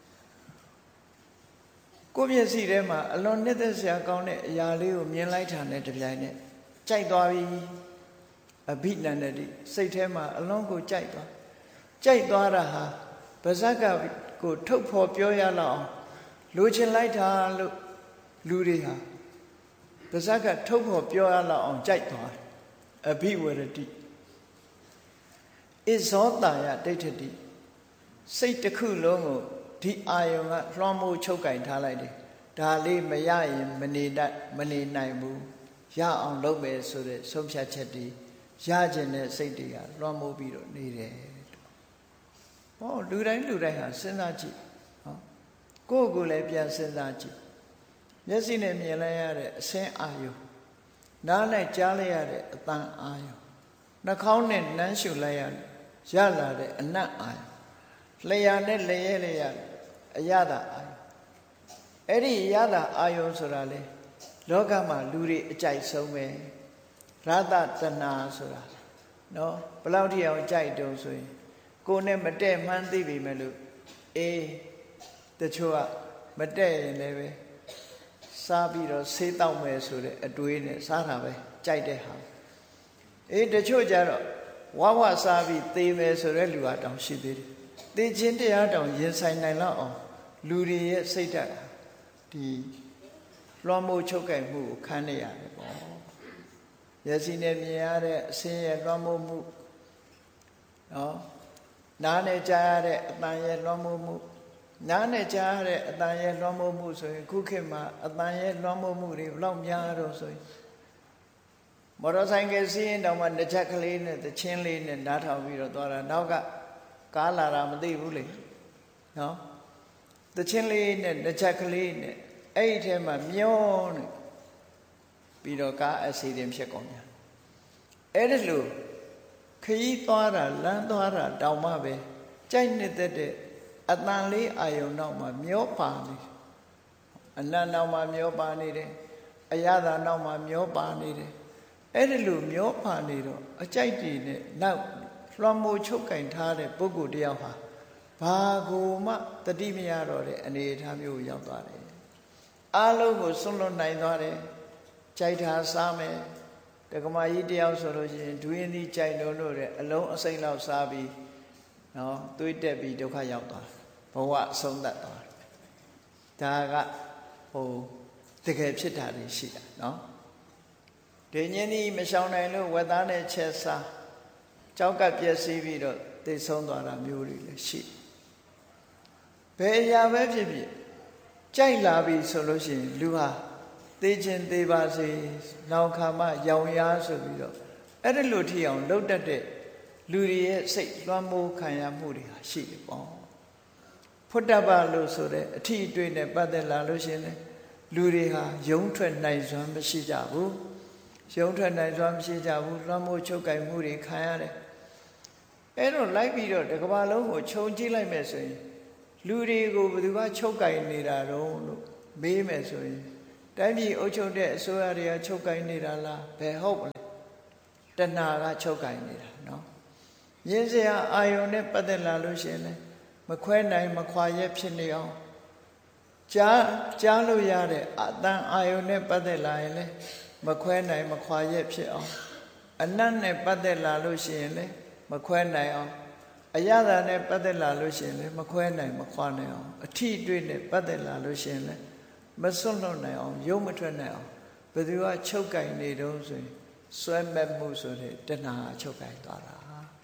S1: ကိုယ့်မျက်စိထဲမှာအလွန်နှစ်သက်စရာကောင်းတဲ့အရာလေးကိုမြင်လိုက်တာနဲ့တပြိုင်နက်ကြိုက်သွားပြီအဘိနန္ဒတိစိတ်ထဲမှာအလွန်ကိုကြိုက်သွားကြိုက်သွားတာဟာပါဇက်ကကိုထုတ်ဖော်ပြောရလောက်အောင်လိုချင်လိုက်တာလို့လူတွေဟာပါဇက်ကထုတ်ဖော်ပြောရလောက်အောင်ကြိုက်သွားတယ်အဘိဝရတိဣဇောတာယဒိဋ္ဌတိစိတ်တစ်ခုလုံးကိုဒီအာယုံကလွှမ်းမိုးချုပ်ကင်ထားလိုက်တယ်ဒါလေးမရရင်မနေတတ်မနေနိုင်ဘူးရအောင်လုပ်မယ်ဆိုတဲ့ဆုံးဖြတ်ချက်တွေရခြင်းတဲ့စိတ်တွေကလွှမ်းမိုးပြီးတော့နေတယ်ဟောလူတိုင်းလူတိုင်းဟာစဉ်းစားကြည့်ဟောကိုယ့်ကိုယ်လည်းပြန်စဉ်းစားကြည့်မျက်စိနဲ့မြင်လိုက်ရတဲ့အဆင်းအာယုံနားနဲ့ကြားလိုက်ရတဲ့အသံအာယုံနှာခေါင်းနဲ့နှမ်းရှုလိုက်ရရလာတဲ့အနတ်အာယုံလျှာနဲ့လျက်လျက်အရသာအာယုံအဲ့ဒီရသာအာယုံဆိုတာလေလောကမှာလူတွေအကြိုက်ဆုံးပဲရသတနာဆိုတာနော်ဘယ်လောက်ထိအောင်ကြိုက်တုံဆိုရင်ကိုယ်နဲ့မတည့်မှန်းသိပြီမဲ့လို့အေးတချို့ကမတည့်ရင်လည်းပဲစားပြီးတော့ဆေးတောက်မယ်ဆိုတဲ့အတွေးနဲ့စားတာပဲကြိုက်တဲ့ဟာအေးတချို့ကြတော့ဝဝစားပြီးသေမယ်ဆိုတဲ့လူကတောင်ရှိသေးတယ်သေခြင်းတရားတောင်ရင်ဆိုင်နိုင်လောက်အောင်လူတွေရဲ့စိတ်ဓာတ်ဒီလွှမ်းမိုးချုပ်ကဲ့မှုကိုခံနေရတယ်ပေါ့မျက်စိနဲ့မြင်ရတဲ့အဆင်းရဲ့လွှမ်းမိုးမှုနော်နားနဲ့ကြားရတဲ့အတန်ရဲ့လွှမ်းမိုးမှုနားနဲ့ကြားရတဲ့အတန်ရဲ့လွှမ်းမိုးမှုဆိုရင်ခုခေတ်မှာအတန်ရဲ့လွှမ်းမိုးမှုတွေဘယ်လောက်များတော့ဆိုရင်မော်တော်ဆိုင်ကယ်စီးရင်တောင်မှတစ်ချက်ကလေးနဲ့တစ်ချင်းလေးနဲ့နားထောင်ပြီးတော့သွားတာနောက်ကကားလာတာမသိဘူးလေနော်တစ်ချင်းလေးနဲ့တစ်ချက်ကလေးနဲ့အဲ့ဒီထဲမှာမျောနေပြီးတော့ကားအစီအစဉ်ဖြစ်ကုန်တယ်အဲ့ဒါလို့ခရီးသွားတာလမ်းသွားတာတောင်မှပဲကြိုက်နေတဲ့အတန်လေးအာယုံနောက်မှာမျောပါနေအနတ်နောက်မှာမျောပါနေတယ်အရသာနောက်မှာမျောပါနေတယ်အဲ့ဒါလို့မျောပါနေတော့အကြိုက်တည်နဲ့နောက်လွှမ်းမိုးချုပ်ကင်ထားတဲ့ပုဂ္ဂိုလ်တယောက်ဟာဘာကိုမှတတိမရတော့တဲ့အနေအထားမျိုးရောက်သွားတယ်အားလုံးကိုစွန့်လွတ်နိုင်သွားတယ်ကြိုက်တာစားမယ်တက္ကမကြီးတယောက်ဆိုလို့ရှိရင်ဒွင်းသီးကြိုက်လို့လို့တဲ့အလုံးအစိမ့်လောက်စားပြီးနော်သွေးတက်ပြီးဒုက္ခရောက်သွားဘဝအဆုံးသတ်သွားဒါကဟိုတကယ်ဖြစ်တာတွေရှိတာနော်ဒီညင်းဒီမရှောင်နိုင်လို့ဝက်သားနဲ့ချက်စားကြောက်ကပြည့်စည်ပြီးတော့သိဆုံးသွားတာမျိုးတွေလည်းရှိဘယ်အရာပဲဖြစ်ဖြစ်ကြိုက်လာပြီဆိုလို့ရှိရင်လူဟာသိခြင်းသိပါစေနောက်ခါမှရောင်ရားဆိုပြီးတော့အဲ့ဒီလိုထီအောင်လှုပ်တတ်တဲ့လူတွေရဲ့စိတ်လွှမ်းမိုးခံရမှုတွေဟာရှိတယ်ပေါ့ဖွတ်တပလို့ဆိုတဲ့အထီအတွေ့နဲ့ပတ်သက်လာလို့ရှိရင်လေလူတွေဟာယုံထွက်နိုင်စွမ်းမရှိကြဘူးယုံထွက်နိုင်စွမ်းမရှိကြဘူးလွှမ်းမိုးချုပ်ကင်မှုတွေခံရတယ်အဲ့တော့လိုက်ပြီးတော့တစ်ကမ္ဘာလုံးကိုခြုံကြည့်လိုက်မယ်ဆိုရင်လူတွေကိုဘယ်သူကချုပ်ကင်နေတာတော့လို့မေးမယ်ဆိုရင်တိုင်းပြည်အုပ်ချုပ်တဲ့အစိုးရတွေကချုပ်ကိုင်နေတာလားဘယ်ဟုတ်မလဲတဏှာကချုပ်ကိုင်နေတာနော်မြင်စရာအာယုန်နဲ့ပတ်သက်လာလို့ရှိရင်လည်းမခွဲနိုင်မခွာရက်ဖြစ်နေအောင်ကြားကြားလို့ရတဲ့အတန်အာယုန်နဲ့ပတ်သက်လာရင်လည်းမခွဲနိုင်မခွာရက်ဖြစ်အောင်အနတ်နဲ့ပတ်သက်လာလို့ရှိရင်လည်းမခွဲနိုင်အောင်အရသာနဲ့ပတ်သက်လာလို့ရှိရင်လည်းမခွဲနိုင်မခွာနိုင်အောင်အထီးအတွေ့နဲ့ပတ်သက်လာလို့ရှိရင်လည်းမစွန့်လွတ်နိုင်အောင်ရုံးမထွက်နိုင်အောင်ဘယ်သူကချုပ်ကင်နေတော့ဆိုရင်ဆွဲမဲ့မှုဆိုတဲ့တဏှာချုပ်ကင်သွားတာ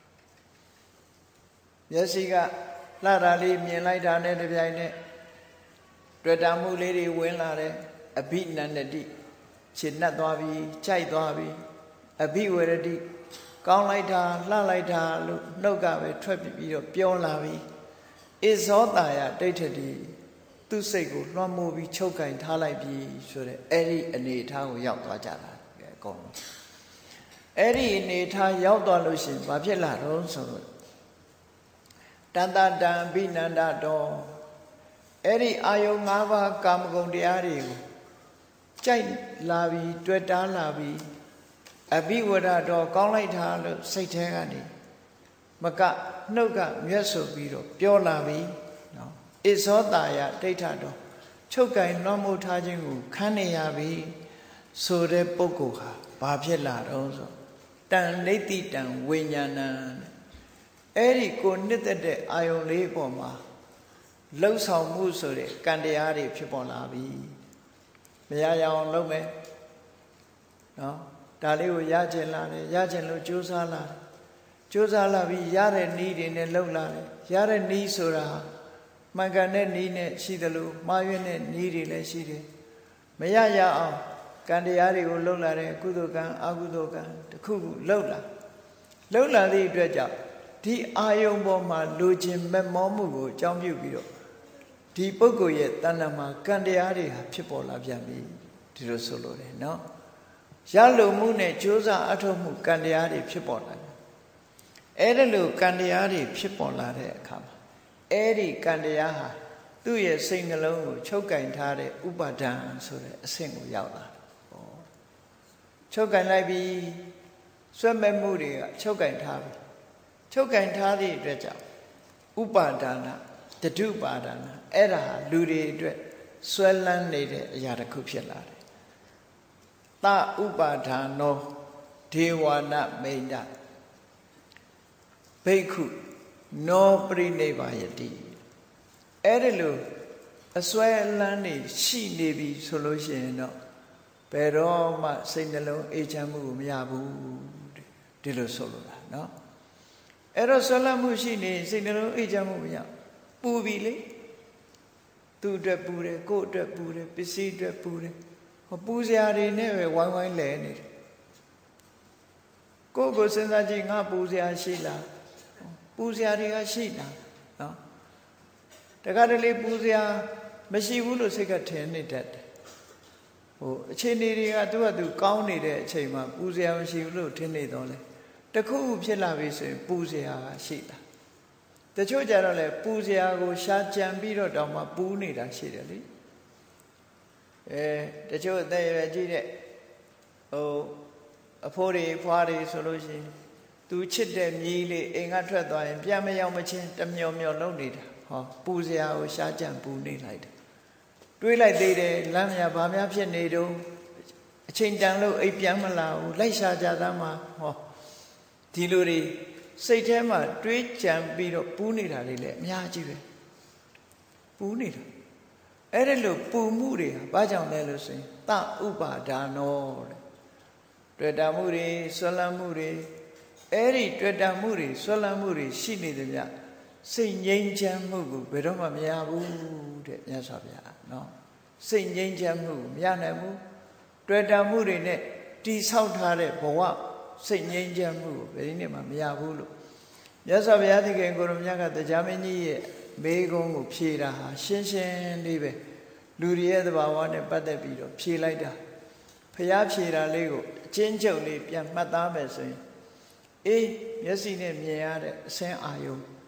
S1: မျက်စိကလှတာလေးမြင်လိုက်တာနဲ့တပြိုင်နက်တွေ့တာမှုလေးတွေဝင်လာတယ်အဘိနန္ဒတိခြေနှက်သွားပြီကြိုက်သွားပြီအဘိဝရတိကောင်းလိုက်တာလှလိုက်တာလို့နှုတ်ကပဲထွက်ပြီးတော့ပြောလာပြီဣဇောတာယဒိဋ္ဌတိသူ့စိတ်ကိုလွှမ်းမိုးပြီးချုပ်ကင်ထားလိုက်ပြီဆိုတဲ့အဲ့ဒီအနေအထားကိုရောက်သွားကြတာအကုန်လုံးအဲ့ဒီအနေအထားရောက်သွားလို့ရှိရင်ဘာဖြစ်လာတော့ဆိုတော့တန်တတံအဘိနန္ဒတော်အဲ့ဒီအာယုံ၅ပါးကာမဂုဏ်တရားတွေကိုကြိုက်လာပြီးတွေ့တားလာပြီးအဘိဝရတော်ကောင်းလိုက်တာလို့စိတ်ထဲကနေမကနှုတ်ကမြတ်ဆိုပြီးတော့ပြောလာပြီနော်ဣဇောတာယဒိဋ္ဌတော်ချုပ်ကင်လွှမ်းမိုးထားခြင်းကိုခံနေရပြီဆိုတဲ့ပုဂ္ဂိုလ်ဟာဘာဖြစ်လာတော့ဆိုတန်လိတ္တိတံဝိညာဏံအဲ့ဒီကိုနှစ်သက်တဲ့အာယုံလေးပေါ်မှာလှုပ်ဆောင်မှုဆိုတဲ့ကံတရားတွေဖြစ်ပေါ်လာပြီမရရအောင်လုပ်မယ်နော်ဒါလေးကိုရကျင်လာတယ်ရကျင်လို့ကြိုးစားလာတယ်ကြိုးစားလာပြီးရတဲ့နည်းတွေနဲ့လှုပ်လာတယ်ရတဲ့နည်းဆိုတာမှန်ကန်တဲ့နည်းနဲ့ရှိတယ်လို့မှားယွင်းတဲ့နည်းတွေလည်းရှိတယ်မရရအောင်ကံတရားတွေကိုလှုပ်လာတယ်ကုသိုလ်ကံအကုသိုလ်ကံတစ်ခုခုလှုပ်လာလှုပ်လာသည့်အတွက်ကြောင့်ဒီအာယုံပေါ်မှာလိုချင်မဲ့မောမှုကိုအကြောင်းပြုပြီးတော့ဒီပုဂ္ဂိုလ်ရဲ့တဏ္ဍာမှာကံတရားတွေဟာဖြစ်ပေါ်လာပြန်ပြီဒီလိုဆိုလို့တယ်နော်ရလိုမှုနဲ့ကြိုးစားအထောက်မှုကံတရားတွေဖြစ်ပေါ်လာတယ်အဲ့ဒါလိုကံတရားတွေဖြစ်ပေါ်လာတဲ့အခါမှာအဲ့ဒီကံတရားဟာသူ့ရဲ့စိတ်နှလုံးကိုချုပ်ကင်ထားတဲ့ဥပါဒံဆိုတဲ့အဆင့်ကိုရောက်လာတယ်ဟောချုပ်ကင်လိုက်ပြီးဆွဲမဲ့မှုတွေကချုပ်ကင်ထားပြီချုပ်ကင်ထားသည့်အတွက်ကြောင့်ဥပါဒနာတတုပါဒနာအဲ့ဒါဟာလူတွေအတွက်ဆွဲလန်းနေတဲ့အရာတစ်ခုဖြစ်လာတယ်သဥပါဒာနောဒေဝနာမိန္ဒဘိက္ခုနောပရိနိဗ္ဗာယတိအဲ့ဒါလို့အစွဲလန်းနေရှိနေပြီဆိုလို့ရှိရင်တော့ဘယ်တော့မှစိတ်နှလုံးအေးချမ်းမှုကိုမရဘူးဒီလိုဆိုလိုတာနော်အဲ့တော့ဆွဲလန်းမှုရှိနေစိတ်နှလုံးအေးချမ်းမှုမရပူပြီလေသူ့အတွက်ပူတယ်ကိုယ့်အတွက်ပူတယ်ပစ္စည်းအတွက်ပူတယ်ဟောပူစရာတွေနဲ့ပဲဝိုင်းဝိုင်းလဲနေတယ်ကိုယ့်ကိုစဉ်းစားကြည့်ငါပူစရာရှိလားပူစရာတွေကရှိလားနော်တခါတလေပူစရာမရှိဘူးလို့စိတ်ကထင်နေတတ်တယ်ဟိုအခြေအနေတွေကသူ့ဟာသူကောင်းနေတဲ့အချိန်မှာပူစရာမရှိဘူးလို့ထင်နေတော့လေတခုခုဖြစ်လာပြီဆိုရင်ပူစရာကရှိလားတချို့ကြတော့လေပူစရာကိုရှာကြံပြီးတော့တောင်မှပူနေတာရှိတယ်လေအဲတချို့အသက်ရွယ်ကြီးတဲ့ဟိုအဖိုးတွေဖွားတွေဆိုလို့ရှိရင်သူချစ်တဲ့မြီးလေးအိမ်ကထွက်သွားရင်ပြန်မရောက်မချင်းတမျောမျောလုံးနေတာဟောပူစရာကိုရှာကြံပူနေလိုက်တယ်တွေးလိုက်သေးတယ်လမ်းမြဘာများဖြစ်နေတော့အချိန်တန်လို့အိပ်ပြန်မလာဘူးလိုက်ရှာကြသားမှာဟောဒီလိုတွေစိတ်ထဲမှာတွေးကြံပြီးတော့ပူနေတာလေးလည်းအများကြီးပဲပူနေတာအဲ့ဒါလို့ပူမှုတွေဘာကြောင့်လဲလို့ဆိုရင်သဥပါဒါနောတဲ့တွေ့တာမှုတွေဆွလန်းမှုတွေအဲ့ဒီတွေ့တာမှုတွေဆွလန်းမှုတွေရှိနေတယ်ဗျစိတ်ငြိမ်းချမ်းမှုကိုဘယ်တော့မှမရဘူးတဲ့မြတ်စွာဘုရားနော်စိတ်ငြိမ်းချမ်းမှုကိုမရနိုင်ဘူးတွေ့တာမှုတွေနဲ့တိဆောက်ထားတဲ့ဘဝစိတ်ငြိမ်းချမ်းမှုကိုဘယ်ဒီနေ့မှမရဘူးလို့မြတ်စွာဘုရားသခင်ကိုရောမြတ်ကတရားမင်းကြီးရဲ့မေးခွန်းကိုဖြေတာဟာရှင်းရှင်းလေးပဲလူတွေရဲ့သဘာဝနဲ့ပတ်သက်ပြီးတော့ဖြေလိုက်တာဘုရားဖြေတာလေးကိုအချင်းချုပ်လေးပြန်မှတ်သားမယ်ဆိုရင်အေးမျက်စိနဲ့မြင်ရတဲ့အစင်းအာယုံ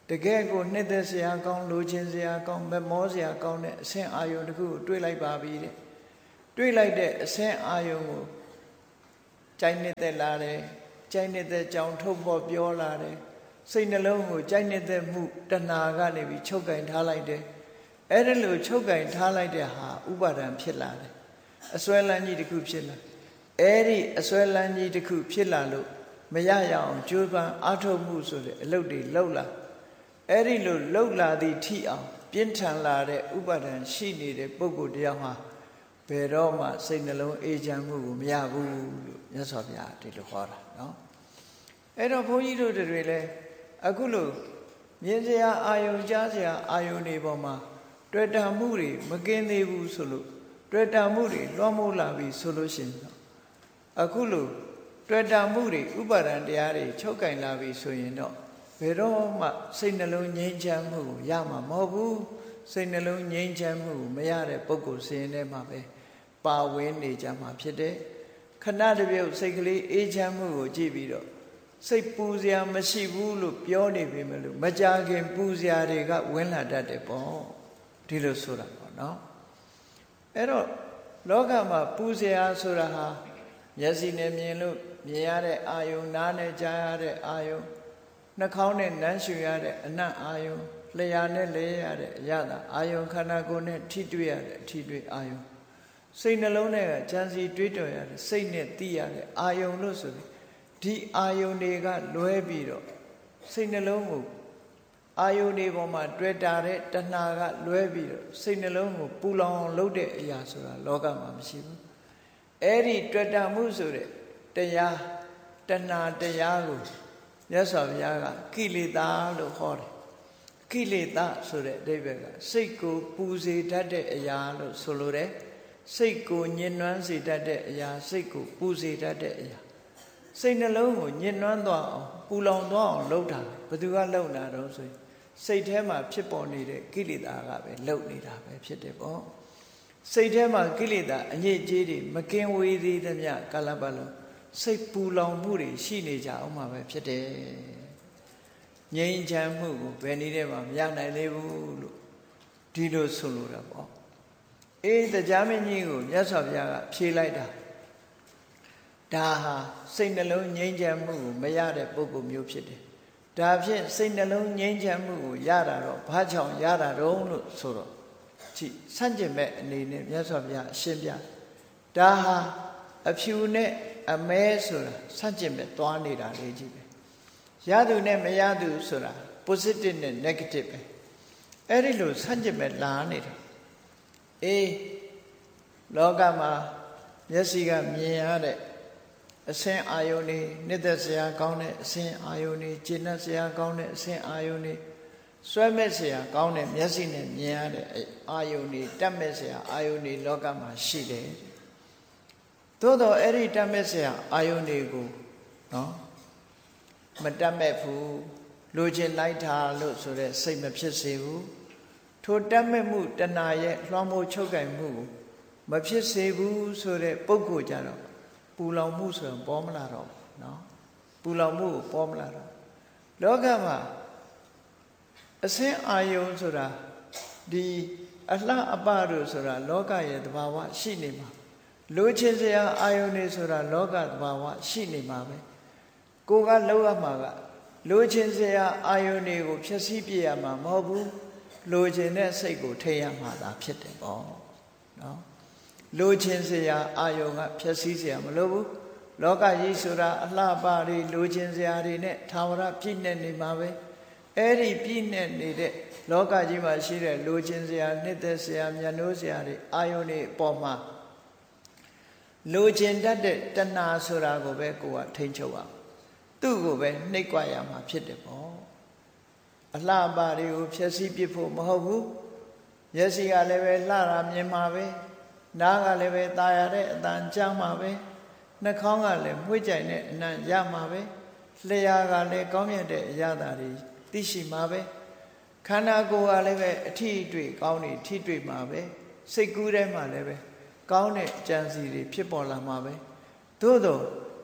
S1: တကယ်ကိုနှစ်သက်စရာကောင်းလိုချင်စရာကောင်းမမောစရာကောင်းတဲ့အဆင့်အာယုံတစ်ခုကိုတွေးလိုက်ပါပြီတဲ့တွေးလိုက်တဲ့အဆင့်အာယုံကိုကြိုက်နှစ်သက်လာတယ်ကြိုက်နှစ်သက်ကြောင်ထုတ်ပေါ်ပြောလာတယ်စိတ်နှလုံးကိုကြိုက်နှစ်သက်မှုတဏှာကနေပြီးချုပ်ကင်ထားလိုက်တယ်အဲ့ဒါလို့ချုပ်ကင်ထားလိုက်တဲ့ဟာဥပါဒံဖြစ်လာတယ်အစွဲလန်းကြီးတစ်ခုဖြစ်လာအဲ့ဒီအစွဲလန်းကြီးတစ်ခုဖြစ်လာလို့မရရအောင်ကြိုးပမ်းအားထုတ်မှုဆိုတဲ့အလုပ်တွေလုပ်လာအဲ့ဒီလိုလှုပ်လာသည့်ထိအောင်ပြင်းထန်လာတဲ့ဥပါဒံရှိနေတဲ့ပုဂ္ဂိုလ်တရားဟာဘယ်တော့မှစိတ်နှလုံးအေးချမ်းမှုကိုမရဘူးလို့မြတ်စွာဘုရားဒီလိုဟောတာနော်အဲ့တော့ဘုန်းကြီးတို့တွေလည်းအခုလိုမြင်စရာအာယုံကြားစရာအာယုံတွေပေါ်မှာတွေ့တာမှုတွေမကင်းသေးဘူးဆိုလို့တွေ့တာမှုတွေလွှမ်းမိုးလာပြီဆိုလို့ရှိရင်အခုလိုတွေ့တာမှုတွေဥပါဒံတရားတွေချုပ်ကင်လာပြီဆိုရင်တော့ဘယ်တော့မှစိတ်နှလုံးငြိမ်းချမ်းမှုကိုရမှာမဟုတ်ဘူးစိတ်နှလုံးငြိမ်းချမ်းမှုကိုမရတဲ့ပုဂ္ဂိုလ်စင်ထဲမှာပဲပါဝင်နေကြမှာဖြစ်တယ်ခဏတစ်ပြုတ်စိတ်ကလေးအေးချမ်းမှုကိုကြည့်ပြီးတော့စိတ်ပူစရာမရှိဘူးလို့ပြောနေပြီမလို့မကြခင်ပူစရာတွေကဝင်လာတတ်တယ်ပေါ့ဒီလိုဆိုတာပေါ့နော်အဲ့တော့လောကမှာပူစရာဆိုတာဟာမျက်စိနဲ့မြင်လို့မြင်ရတဲ့အာယုံနားနဲ့ကြားရတဲ့အာယုံနှာခေါင်းနဲ့နမ်းရှူရတဲ့အနံ့အာယုံလျှာနဲ့လဲရတဲ့အရသာအာယုံခန္ဓာကိုယ်နဲ့ထိတွေ့ရတဲ့အထိတွေ့အာယုံစိတ်နှလုံးနဲ့ကြံစီတွေးတောရတဲ့စိတ်နဲ့သိရတဲ့အာယုံလို့ဆိုပြီးဒီအာယုန်တွေကလွဲပြီးတော့စိတ်နှလုံးကိုအာယုန်တွေပေါ်မှာတွေ့တာတဲ့တဏှာကလွဲပြီးတော့စိတ်နှလုံးကိုပူလောင်လုပ်တဲ့အရာဆိုတာလောကမှာမရှိဘူးအဲ့ဒီတွေ့တာမှုဆိုတဲ့တရားတဏှာတရားကိုမြတ်စွာဘုရားကကိလေသာလို့ခေါ်တယ်ကိလေသာဆိုတဲ့အဓိပ္ပာယ်ကစိတ်ကိုပူစေတတ်တဲ့အရာလို့ဆိုလိုတယ်စိတ်ကိုညှဉ်းနှွမ်းစေတတ်တဲ့အရာစိတ်ကိုပူစေတတ်တဲ့အရာစိတ်နှလုံးကိုညှဉ်းနှွမ်းသွားအောင်ပူလောင်သွားအောင်လုပ်တာဘယ်သူကလုပ်တာတော့ဆိုရင်စိတ်ထဲမှာဖြစ်ပေါ်နေတဲ့ကိလေသာကပဲလုပ်နေတာပဲဖြစ်တယ်ပေါ့စိတ်ထဲမှာကိလေသာအညစ်အကြေးတွေမကင်းဝေးသေးသမျှကာလပတ်လုံးစိတ်ပူလောင်မှုတွေရှိနေကြအောင်မှာပဲဖြစ်တယ်ငြိမ်းချမ်းမှုကိုဘယ်နည်းနဲ့မှမရနိုင်သေးဘူးလို့ဒီလိုဆိုလိုတာပေါ့အေးတရားမင်းကြီးကိုမြတ်စွာဘုရားကဖြေလိုက်တာဒါဟာစိတ်နှလုံးငြိမ်းချမ်းမှုကိုမရတဲ့ပုဂ္ဂိုလ်မျိုးဖြစ်တယ်ဒါဖြင့်စိတ်နှလုံးငြိမ်းချမ်းမှုကိုရတာတော့ဘာကြောင့်ရတာတော့လို့ဆိုတော့ကြည့်ဆန့်ကျင်မဲ့အနေနဲ့မြတ်စွာဘုရားအရှင်းပြဒါဟာအဖြူနဲ့အမဲဆိုတာဆန့်ကျင်မဲ့သွားနေတာလေးကြီးပဲရသူနဲ့မရသူဆိုတာ positive နဲ့ negative ပဲအဲ့ဒီလိုဆန့်ကျင်မဲ့လာနေတာအေးလောကမှာမျက်စိကမြင်ရတဲ့အဆင်းအာယုန်တွေနှစ်သက်စရာကောင်းတဲ့အဆင်းအာယုန်တွေကျဉ်တ်စရာကောင်းတဲ့အဆင်းအာယုန်တွေဆွဲမဲ့စရာကောင်းတဲ့မျက်စိနဲ့မြင်ရတဲ့အာယုန်တွေတတ်မဲ့စရာအာယုန်တွေလောကမှာရှိတယ်သို့တော့အဲ့ဒီတတ်မဲ့စရာအာယုန်တွေကိုနော်မတတ်မဲ့ဘူးလိုချင်လိုက်တာလို့ဆိုတဲ့စိတ်မဖြစ်စေဘူးထိုတတ်မဲ့မှုတဏှာရဲ့လွှမ်းမိုးချုပ်ကင်မှုကိုမဖြစ်စေဘူးဆိုတဲ့ပုဂ္ဂိုလ်ကြတော့ပူလောင်မှုဆိုရင်ပေါ်မလာတော့ဘူးเนาะပူလောင်မှုကိုပေါ်မလာတော့လောကမှာအစင်းအာယုံဆိုတာဒီအလှအပတို့ဆိုတာလောကရဲ့သဘာဝရှိနေမှာလိုချင်စရာအာယုန်တွေဆိုတာလောကသဘာဝရှိနေမှာပဲကိုကလောက်ရမှာကလိုချင်စရာအာယုန်တွေကိုဖြည့်ဆည်းပြရမှာမဟုတ်ဘူးလိုချင်တဲ့စိတ်ကိုထိရမှာသာဖြစ်တယ်ပေါ့နော်လိုချင်စရာအာယုန်ကဖြည့်ဆည်းစရာမလိုဘူးလောကကြီးဆိုတာအလှပတွေလိုချင်စရာတွေနဲ့သာဝရပြည့်နေနေမှာပဲအဲ့ဒီပြည့်နေနေတဲ့လောကကြီးမှာရှိတဲ့လိုချင်စရာနှစ်သက်စရာမျက်နှိုးစရာတွေအာယုန်တွေအပေါ်မှာလိုချင်တတ်တဲ့တဏှာဆိုတာကိုပဲကိုယ်ကထိန်းချုပ်အောင်သူ့ကိုပဲနှိပ်ကွက်ရမှာဖြစ်တယ်ပေါ့အလှပတွေကိုဖြည့်ဆည်းပြဖို့မဟုတ်ဘူးမျက်စိကလည်းပဲလှတာမြင်မှာပဲနားကလည်းပဲตาရတဲ့အတန်ကြားမှာပဲနှာခေါင်းကလည်းမှုကြိုင်တဲ့အနံ့ရမှာပဲလျှာကလည်းကောင်းမြတ်တဲ့အရာတွေသိရှိမှာပဲခန္ဓာကိုယ်ကလည်းပဲအထီးအတွေ့ကောင်းနေထိတွေ့မှာပဲစိတ်ကူးထဲမှာလည်းပဲကောင်းတဲ့ကြံစီတွေဖြစ်ပေါ်လာမှာပဲသို့တော့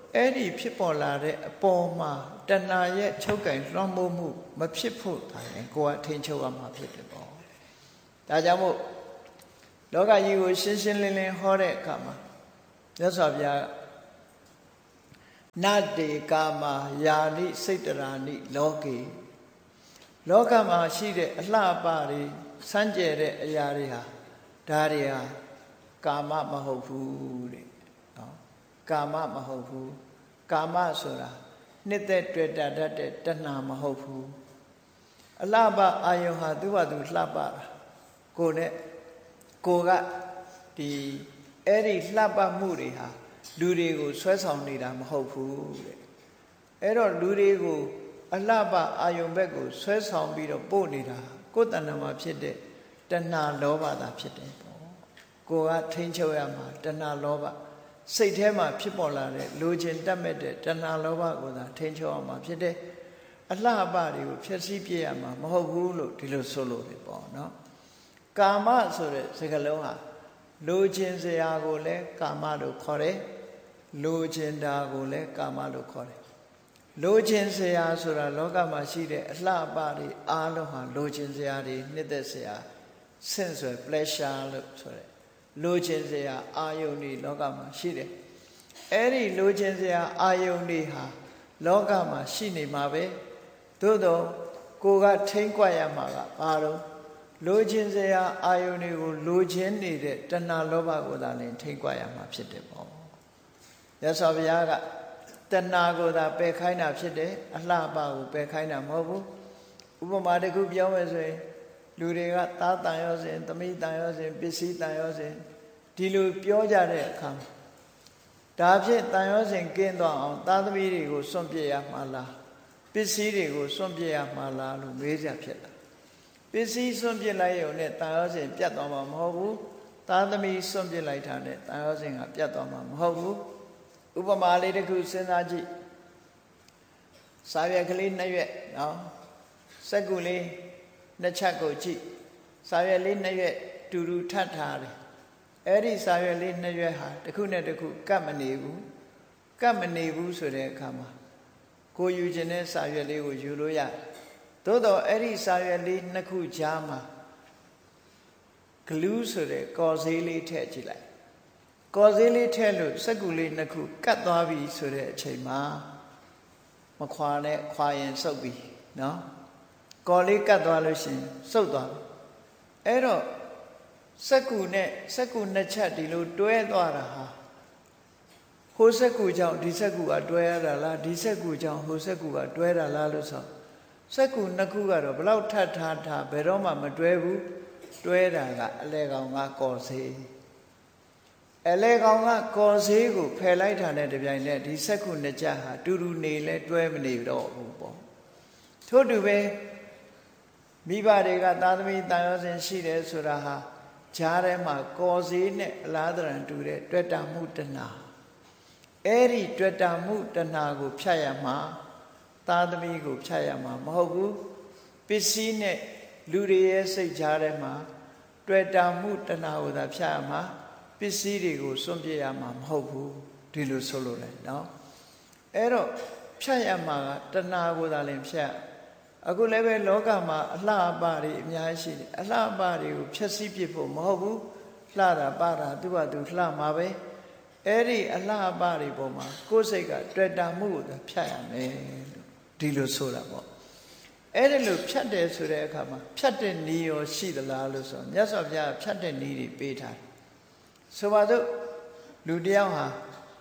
S1: အဲ့ဒီဖြစ်ပေါ်လာတဲ့အပေါ်မှာတဏှာရဲ့ချုပ်ကင်လွှမ်းမိုးမှုမဖြစ်ဖို့ဒါရင်ကိုယ်ကထိန်းချုပ်ရမှာဖြစ်တယ်ပေါ့ဒါကြောင့်မို့လောကကြီးကိုရှင်းရှင်းလင်းလင်းဟောတဲ့အခါမှာမြတ်စွာဘုရားနတ္တေကာမယာနိစိတ်တရာနိလောကေလောကမှာရှိတဲ့အလှပတွေစမ်းကြဲတဲ့အရာတွေဟာဒါတွေဟာကာမမဟုတ်ဘူးတဲ့နော်ကာမမဟုတ်ဘူးကာမဆိုတာနှစ်သက်တွေ့တာတတ်တဲ့တဏှာမဟုတ်ဘူးအလှပအာယုဟာသူ့ဘာသူလှပတာကိုယ်နဲ့ကိုကဒီအဲ့ဒီလှပမှုတွေဟာလူတွေကိုဆွဲဆောင်နေတာမဟုတ်ဘူးတဲ့အဲ့တော့လူတွေကိုအလှပအာယုဘက်ကိုဆွဲဆောင်ပြီးတော့ပို့နေတာကိုယ်တဏ္ဍာမှာဖြစ်တဲ့တဏှာလောဘသာဖြစ်တယ်ပေါ့ကိုကထိန်းချုပ်ရမှာတဏှာလောဘစိတ်ထဲမှာဖြစ်ပေါ်လာတဲ့လိုချင်တတ်မဲ့တဲ့တဏှာလောဘကိုသာထိန်းချုပ်အောင်မှာဖြစ်တယ်အလှပတွေကိုဖျက်ဆီးပြရမှာမဟုတ်ဘူးလို့ဒီလိုဆိုလို့တယ်ပေါ့နော်ကာမဆိုတဲ့စကားလုံးဟာလိုချင်စရာကိုလည်းကာမလို့ခေါ်တယ်လိုချင်တာကိုလည်းကာမလို့ခေါ်တယ်လိုချင်စရာဆိုတာလောကမှာရှိတဲ့အလှပတွေအားလုံးဟာလိုချင်စရာတွေနှစ်သက်စရာဆင့်ဆွယ် pleasure လို့ဆိုတယ်လိုချင်စရာအာယုန်တွေလောကမှာရှိတယ်အဲ့ဒီလိုချင်စရာအာယုန်တွေဟာလောကမှာရှိနေမှာပဲသို့တော့ကိုကထိမ့်ကွက်ရမှာကဘာလို့လိုချင်စရာအာယုန်တွေကိုလိုချင်နေတဲ့တဏှာလောဘကိုသာလည်းထိမ့်ကွက်ရမှာဖြစ်တယ်ပေါ့မြတ်စွာဘုရားကတဏှာကိုသာပယ်ခိုင်းတာဖြစ်တယ်အလှပကိုပယ်ခိုင်းတာမဟုတ်ဘူးဥပမာတစ်ခုပြောမယ်ဆိုရင်လူတွေကသားတန်ရောစဉ်သမီးတန်ရောစဉ်ပစ္စည်းတန်ရောစဉ်ဒီလိုပြောကြတဲ့အခါဒါဖြင့်တန်ရောစဉ်ကင်းသွားအောင်သားသမီးတွေကိုစွန့်ပစ်ရမှာလားပစ္စည်းတွေကိုစွန့်ပစ်ရမှာလားလို့မေးကြဖြစ်လာပစ္စည်းစွန့်ပစ်လိုက်ရုံနဲ့တန်ရောစဉ်ပြတ်သွားမှာမဟုတ်ဘူးသားသမီးစွန့်ပစ်လိုက်တာနဲ့တန်ရောစဉ်ကပြတ်သွားမှာမဟုတ်ဘူးဥပမာလေးတစ်ခုစဉ်းစားကြည့်စာရွက်ကလေးနှစ်ရွက်နော်စက္ကူလေးနှစ်ချက်ကိုကြည့်စာရွက်လေးနှစ်ရွက်တူတူထပ်ထားတယ်အဲ့ဒီစာရွက်လေးနှစ်ရွက်ဟာတစ်ခုနဲ့တစ်ခုကပ်မနေဘူးကပ်မနေဘူးဆိုတဲ့အခါမှာကိုယူခြင်းတဲ့စာရွက်လေးကိုယူလို့ရတယ်သို့တော့အဲ့ဒီစာရွက်လေးနှစ်ခုကြားမှာဂလူးဆိုတဲ့ကော်ဆေးလေးထည့်ကြည့်လိုက်ကော်ဆေးလေးထည့်လို့စက္ကူလေးနှစ်ခုကတ်သွားပြီဆိုတဲ့အချိန်မှာမခွာနဲ့ခွာရင်စုပ်ပြီနော်ကော်လေးကတ်သွားလို့ရှိရင်စုပ်သွားပြီအဲ့တော့စက္ကူနဲ့စက္ကူနှစ်ချက်ဒီလိုတွဲသွားတာဟာဟိုစက္ကူကြောင့်ဒီစက္ကူကတွဲရတာလားဒီစက္ကူကြောင့်ဟိုစက္ကူကတွဲတာလားလို့ဆိုစက္ကူနှစ်ခုကတော့ဘလောက်ထပ်ထားထားဘယ်တော့မှမတွဲဘူးတွဲတာကအလဲကောင်ကကော်ဆေးအလဲကောင်ကကော်ဆေးကိုဖယ်လိုက်တာနဲ့တပြိုင်နက်ဒီစက္ကူနှစ်ချက်ဟာတူတူနေလဲတွဲမနေတော့ဘူးပေါ့ထို့တူပဲမိဘတွေကသာသမီတန်ရောစဉ်ရှိတယ်ဆိုတာဟာဂျားထဲမှာကော်ဆေးနဲ့အလားတရံတူတဲ့တွေ့တာမှုတဏှာအဲ့ဒီတွေ့တာမှုတဏှာကိုဖြတ်ရမှာသာသမီကိုဖြတ်ရမှာမဟုတ်ဘူးပစ္စည်းနဲ့လူတွေရဲ့စိတ်ကြားထဲမှာတွေ့တာမှုတဏှာကိုသာဖြတ်ရမှာပစ္စည်းတွေကိုစွန့်ပစ်ရမှာမဟုတ်ဘူးဒီလိုဆိုလို့လေနော်အဲ့တော့ဖြတ်ရမှာကတဏှာကိုသာလည်းဖြတ်အခုလည်းပဲလောကမှာအလှအပတွေအများကြီးရှိတယ်အလှအပတွေကိုဖျက်ဆီးပစ်ဖို့မဟုတ်ဘူးလှတာပတာသူ့ဘာသူလှမှာပဲအဲ့ဒီအလှအပတွေပေါ်မှာကိုယ်စိတ်ကတွေ့တာမှုကိုဖြတ်ရမယ်လို့ဒီလိုဆိုတာပေါ့အဲ့ဒီလိုဖြတ်တယ်ဆိုတဲ့အခါမှာဖြတ်တဲ့နည်းရောရှိသလားလို့ဆိုမြတ်စွာဘုရားဖြတ်တဲ့နည်းတွေပေးထားတယ်ဆိုပါတော့လူတယောက်ဟာ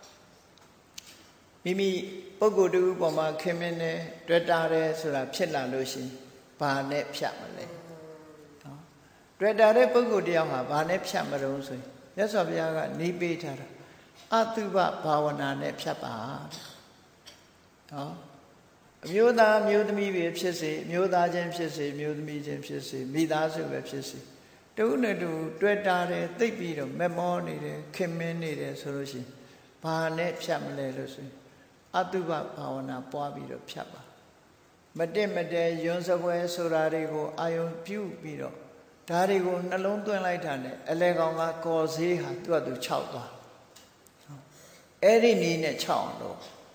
S1: မိမိပုဂ္ဂိုလ်တူပေါ်မှာခင်မင်းနဲ့တွေ့တာတယ်ဆိုတာဖြစ်လာလို့ရှိရင်ဘာနဲ့ဖြတ်မလဲနော်တွေ့တာတဲ့ပုဂ္ဂိုလ်တယောက်ဟာဘာနဲ့ဖြတ်မလို့ဆိုရင်မြတ်စွာဘုရားကနည်းပေးထားတာအတုပဘာဝနာနဲ့ဖြတ်ပါနော်အမျိုးသားအမျိုးသမီးပဲဖြစ်စေအမျိုးသားချင်းဖြစ်စေအမျိုးသမီးချင်းဖြစ်စေမိသားစုပဲဖြစ်စေတူနဲ့တူတွေ့တာတယ်သိပ်ပြီးတော့မမောနေတယ်ခင်မင်းနေတယ်ဆိုလို့ရှိရင်ဘာနဲ့ဖြတ်မလဲလို့ဆိုရင်အတုပဘာဝနာပွားပြီးတော့ဖြတ်ပါမတက်မတဲယွန်းစပွဲဆိုတာတွေကိုအာယုံပြုပြီးတော့ဒါတွေကိုနှလုံးသွင်းလိုက်တာနဲ့အလဲကောင်ကကော်ဆေးဟာသူ့အတူခြောက်သွားအဲ့ဒီနည်းနဲ့ခြောက်အောင်လို့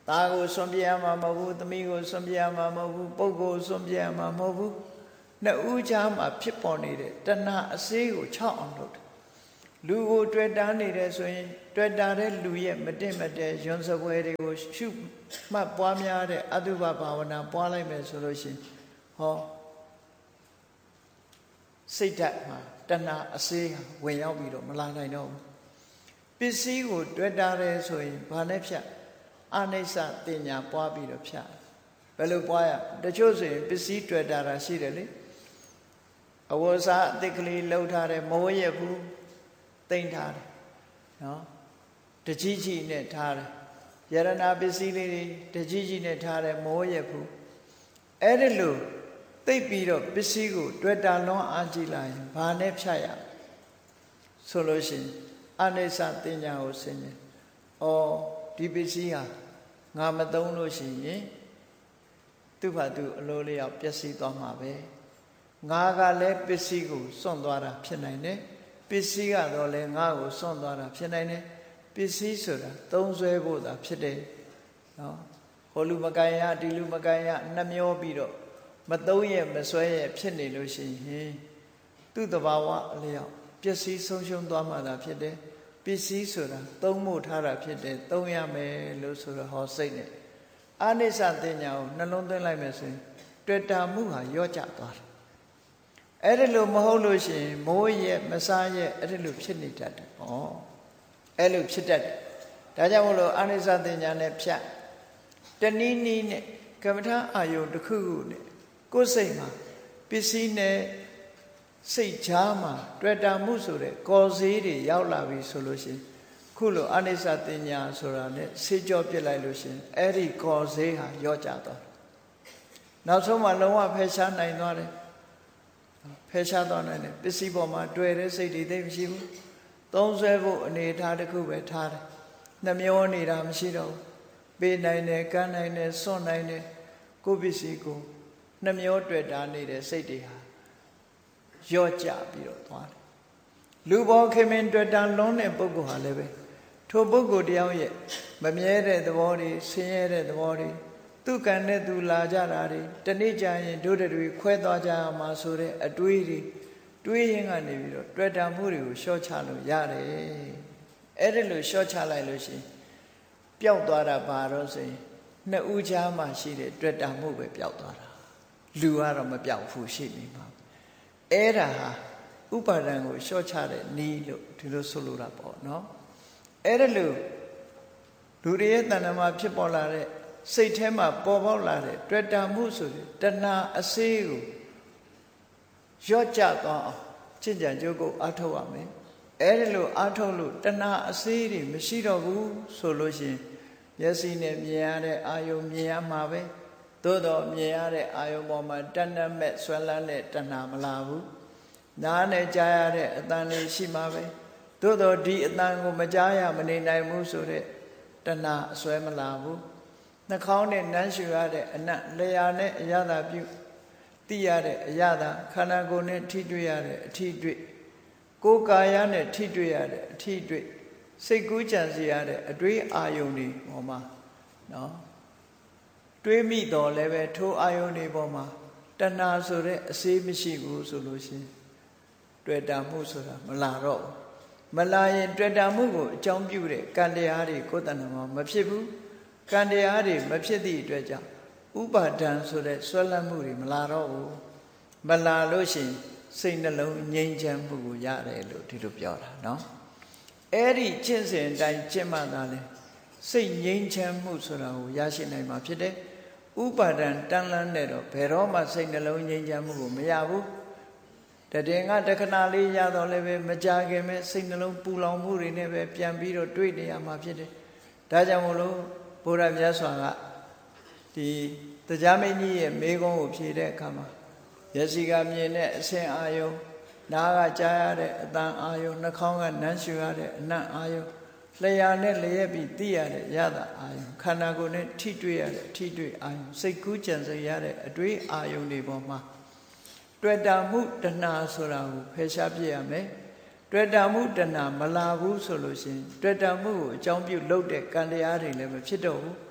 S1: သားကိုစွန့်ပြရမှာမဟုတ်ဘူးသမီးကိုစွန့်ပြရမှာမဟုတ်ဘူးပုဂ္ဂိုလ်စွန့်ပြရမှာမဟုတ်ဘူးနှစ်ဦးကြားမှာဖြစ်ပေါ်နေတဲ့တဏှာအစေးကိုချောက်အောင်လုပ်တယ်လူကိုတွေ့တာနေတယ်ဆိုရင်တွေ့တာတဲ့လူရဲ့မတင့်မတဲယွန်းစပွဲတွေကိုရှုမှတ်ပွားများတဲ့အတုပဘာဝနာပွားလိုက်မယ်ဆိုလို့ရှိရင်ဟောစိတ်ဓာတ်မှာတဏှာအစေးဝင်ရောက်ပြီးတော့မလာနိုင်တော့ဘူးပစ္စည်းကိုတွေ့တာတယ်ဆိုရင်ဘာနဲ့ဖြတ်အနိစ္စတင်ညာပွားပြီးတော့ဖြတ်ဘယ်လိုပွားရတချို့ဆိုရင်ပစ္စည်းတွေ့တာတာရှိတယ်လေအဝတ်စားအသစ်ကလေးလှုပ်ထားတယ်မဝရဘူးသိမ့်ထားတယ်နော်တကြီးကြီးနဲ့ထားတယ်ယရဏပစ္စည်းလေးတွေတကြီးကြီးနဲ့ထားတယ်မဝရဘူးအဲ့ဒီလိုသိပ်ပြီးတော့ပစ္စည်းကိုတွေ့တာလွန်အားကြည့်လိုက်ရင်ဘာနဲ့ဖြတ်ရဆိုလို့ရှိရင်အနိစ္စတင်ညာကိုဆင်ញင်ဩဒီပစ္စည်းဟာငါမသုံးလို့ရှိရင်သူ့ဘာသူအလိုလျောက်ပျက်စီးသွားမှာပဲငါကလည်းပစ္စည်းကိုစွန့်သွားတာဖြစ်နိုင်တယ်ပစ္စည်းကတော့လည်းငါ့ကိုစွန့်သွားတာဖြစ်နိုင်တယ်ပစ္စည်းဆိုတာသုံးဆွဲဖို့သာဖြစ်တယ်နော်ဟိုလူမကန်ရဒီလူမကန်ရနှမျောပြီးတော့မသုံးရမဆွဲရဖြစ်နေလို့ရှိရင်သူ့တဘာဝအလျောက်ပျက်စီးဆုံးရှုံးသွားမှသာဖြစ်တယ်ပစ္စည်းဆိုတာသုံးဖို့ထားတာဖြစ်တယ်သုံးရမယ်လို့ဆိုတော့ဟောစိတ်နဲ့အနိစ္စတင်ညာကိုနှလုံးသွင်းလိုက်မယ်ဆိုရင်တွေ့တာမှုဟာရော့ကျသွားတယ်အဲ့ဒီလိုမဟုတ်လို့ရှိရင်မိုးရဲ့မစားရဲ့အဲ့ဒီလိုဖြစ်နေတတ်တယ်။ဩအဲ့လိုဖြစ်တတ်တယ်။ဒါကြောင့်မလို့အနိစ္စတင်ညာနဲ့ဖြတ်တနည်းနည်းနဲ့ကမ္မထာအာယုတစ်ခုခုနဲ့ကိုယ်စိတ်မှာပစ္စည်းနဲ့စိတ်ချားမှာတွေ့တာမှုဆိုတဲ့ကော်စေးတွေရောက်လာပြီဆိုလို့ရှိရင်ခုလိုအနိစ္စတင်ညာဆိုတာနဲ့ဆေးကြောပြစ်လိုက်လို့ရှိရင်အဲ့ဒီကော်စေးဟာရော့ကျသွားတယ်။နောက်ဆုံးမှလုံးဝဖယ်ရှားနိုင်သွားတယ်ဖယ်ရှားသွားနိုင်တယ်ပစ္စည်းပေါ်မှာတွေ့တဲ့စိတ်တွေသိမရှိဘူးသုံးဆွဲဖို့အနေထားတစ်ခုပဲထားတယ်နှမျောနေတာမရှိတော့ဘူးပေးနိုင်တယ်ကမ်းနိုင်တယ်စွန့်နိုင်တယ်ကိုယ်ပစ္စည်းကိုနှမျောတွေ့တာနေတဲ့စိတ်တွေဟာရော့ကျပြီးတော့သွားတယ်လူဘောခင်မင်တွေ့တာလွန်းတဲ့ပုဂ္ဂိုလ်ဟာလည်းပဲထိုပုဂ္ဂိုလ်တယောက်ရဲ့မမြဲတဲ့သဘောတွေဆင်းရဲတဲ့သဘောတွေသူကံနဲ့သူလာကြတာတွေတနေ့ကျရင်တို့တွေခွဲသွားကြမှာဆိုတဲ့အတွေးတွေတွေးရင်ကနေပြီးတော့တွေ့တာမှုတွေကိုရှော့ချလို့ရတယ်အဲ့ဒီလိုရှော့ချလိုက်လို့ရှိရင်ပျောက်သွားတာဘာတော့ဆိုရင်နှစ်ဦးကြားမှာရှိတဲ့တွေ့တာမှုပဲပျောက်သွားတာလူကတော့မပျောက်ဘူးရှိနေမှာအဲ့ဒါဟာဥပါဒံကိုရှော့ချတဲ့နည်းလို့ဒီလိုဆိုလိုတာပေါ့နော်အဲ့ဒါလို့လူတွေရဲ့တဏ္ဍာမှာဖြစ်ပေါ်လာတဲ့စိတ်ထဲမှာပေါ်ပေါက်လာတဲ့တွေ့တာမှုဆိုတဲ့တဏှာအစေးကိုရော့ကျသွားအောင်ကျင့်ကြံကြိုးကိုအားထုတ်ရမယ်အဲ့ဒီလိုအားထုတ်လို့တဏှာအစေးတွေမရှိတော့ဘူးဆိုလို့ရှိရင်မျက်စိနဲ့မြင်ရတဲ့အာယုံမြင်ရမှာပဲသို့တော့မြင်ရတဲ့အာယုံပေါ်မှာတဏှာမဲ့ဆွဲလန်းတဲ့တဏှာမလာဘူးနားနဲ့ကြားရတဲ့အသံလေးရှိမှာပဲသို့တော့ဒီအသံကိုမကြားရမနေနိုင်ဘူးဆိုတဲ့တဏှာအစွဲမလာဘူးနှာခေါင်းနဲ့နမ်းရှူရတဲ့အနတ်လျှာနဲ့အရသာပြုသိရတဲ့အရသာခန္ဓာကိုယ်နဲ့ထိတွေ့ရတဲ့အထိတွေ့ကိုယ်ကာယနဲ့ထိတွေ့ရတဲ့အထိတွေ့စိတ်ကူးကြံစီရတဲ့အတွေးအာယုန်တွေပေါ်မှာနော်တွေးမိတော်လည်းပဲထိုအာယုန်တွေပေါ်မှာတဏှာဆိုတဲ့အစေးမရှိဘူးဆိုလို့ရှိရင်တွေ့တာမှုဆိုတာမလာတော့မလာရင်တွေ့တာမှုကိုအကြောင်းပြုတဲ့ကံတရားတွေကိုယ်တဏ္ဍာမှာမဖြစ်ဘူးကံတရားတွေမဖြစ်သည့်အတွက်ကြောင့်ဥပါဒံဆိုတဲ့ဆွဲလန်းမှုတွေမလာတော့ဘူးမလာလို့ရှိရင်စိတ်နှလုံးငြိမ်းချမ်းမှုကိုရတယ်လို့ဒီလိုပြောတာเนาะအဲ့ဒီကျင့်စဉ်အတိုင်းကျင့်မှသာလဲစိတ်ငြိမ်းချမ်းမှုဆိုတာကိုရရှိနိုင်မှာဖြစ်တယ်ဥပါဒံတန်လန်းတဲ့တော့ဘယ်တော့မှစိတ်နှလုံးငြိမ်းချမ်းမှုကိုမရဘူးတည်ငါတခဏလေးရတော့လည်းပဲမကြခင်မဲ့စိတ်နှလုံးပူလောင်မှုတွေနဲ့ပဲပြန်ပြီးတော့တွေ့နေရမှာဖြစ်တယ်ဒါကြောင့်မို့လို့ဘုရားမြတ်စွာကဒီတရားမင်းကြီးရဲ့မေကုံးကိုဖြေတဲ့အခါမှာမျက်စိကမြင်တဲ့အဆင့်အာယုံနားကကြားရတဲ့အသံအာယုံနှာခေါင်းကနမ်းရှူရတဲ့အနံ့အာယုံလျှာနဲ့လျက်ပြီးသိရတဲ့ရတာအာယုံခန္ဓာကိုယ်နဲ့ထိတွေ့ရတဲ့ထိတွေ့အာယုံစိတ်ကူးကြံစည်ရတဲ့အတွေးအာယုံတွေပေါ်မှာတွေ့တာမှုတဏှာဆိုတာကိုဖယ်ရှားပြရမယ်တွေ့တာမှုတဏှာမလာဘူးဆိုလို့ရှိရင်တွေ့တာမှုကိုအကြောင်းပြုလုပ်တဲ့ကံတရားတွေလည်းမဖြစ်တော့ဘူး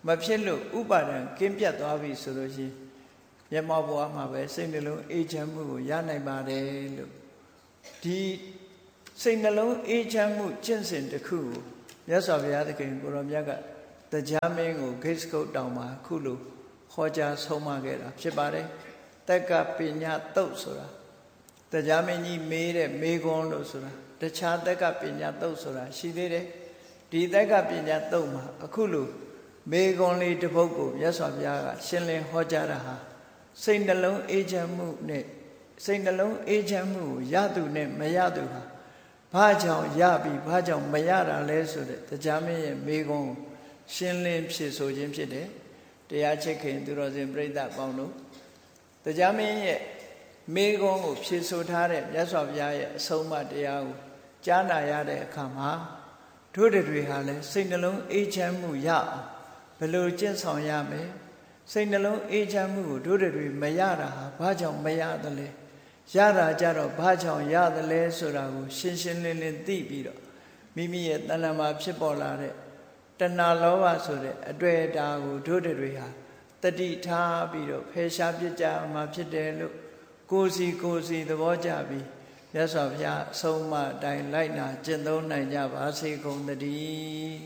S1: မဖြစ်လို့ဥပါဒံကင်းပြတ်သွားပြီဆိုလို့ရှိရင်မျက်မှောက်ဘဝမှာပဲစိတ်နှလုံးအေးချမ်းမှုကိုရနိုင်ပါတယ်လို့ဒီစိတ်နှလုံးအေးချမ်းမှုကျင့်စဉ်တစ်ခုကိုမြတ်စွာဘုရားသခင်ကိုရောမြတ်ကတရားမင်းကိုဂိတ်စကုတ်တောင်မှာခုလိုဟောကြားဆုံးမခဲ့တာဖြစ်ပါတယ်တက္ကပညာတုတ်ဆိုတာတရားမင်းကြီးမေးတဲ့မေခွန်းလို့ဆိုတာတခြားတက္ကပညာတုတ်ဆိုတာရှိသေးတယ်ဒီတက္ကပညာတုတ်မှာအခုလိုမေခွန်းလေးတစ်ပုဒ်ကိုမြတ်စွာဘုရားကရှင်းလင်းဟောကြားတာဟာစိတ်နှလုံးအေးချမ်းမှုနဲ့စိတ်နှလုံးအေးချမ်းမှုကိုရသူနဲ့မရသူဟာဘာကြောင့်ရပြီဘာကြောင့်မရတာလဲဆိုတဲ့တရားမင်းရဲ့မေခွန်းကိုရှင်းလင်းဖြေဆိုခြင်းဖြစ်တယ်တရားချစ်ခင်သူတော်စင်ပြိဿပေါင်းတို့တရားမင်းရဲ့မေခွန်းကိုဖြေဆိုထားတဲ့မြတ်စွာဘုရားရဲ့အဆုံးအမတရားကိုကြားနာရတဲ့အခါမှာတို့တွေဟာလည်းစိတ်နှလုံးအေးချမ်းမှုရအောင်ဘယ်လိုကျင့်ဆောင်ရမလဲစိတ်နှလုံးအေးချမ်းမှုကိုတို့တွေမရတာဟာဘာကြောင့်မရသလဲရတာကြတော့ဘာကြောင့်ရသလဲဆိုတာကိုရှင်းရှင်းလင်းလင်းသိပြီးတော့မိမိရဲ့တဏ္ဍာမှာဖြစ်ပေါ်လာတဲ့တဏှာလောဘဆိုတဲ့အတွေ့အတာကိုတို့တွေဟာတတိထားပြီးတော့ဖယ်ရှားပြစ်ကြမှာဖြစ်တယ်လို့ကိုယ်စီကိုယ်စီသဘောကျပြီးမြတ်စွာဘုရားအဆုံးအမအတိုင်းလိုက်နာကျင့်သုံးနိုင်ကြပါစေကုန်သတည်း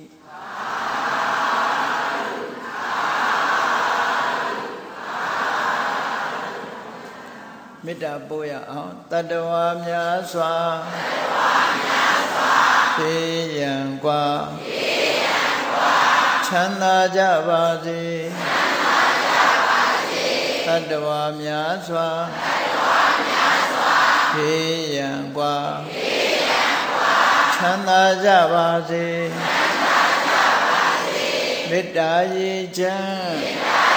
S1: မေတ္တာပို့ရအောင်တတ္တဝါများစွာဖြေရန်กว่าချမ်းသာကြပါစေတတ္တဝါများစွာဖြေရန်กว่าချမ်းသာကြပါစေမေတ္တာရည်ချမ်း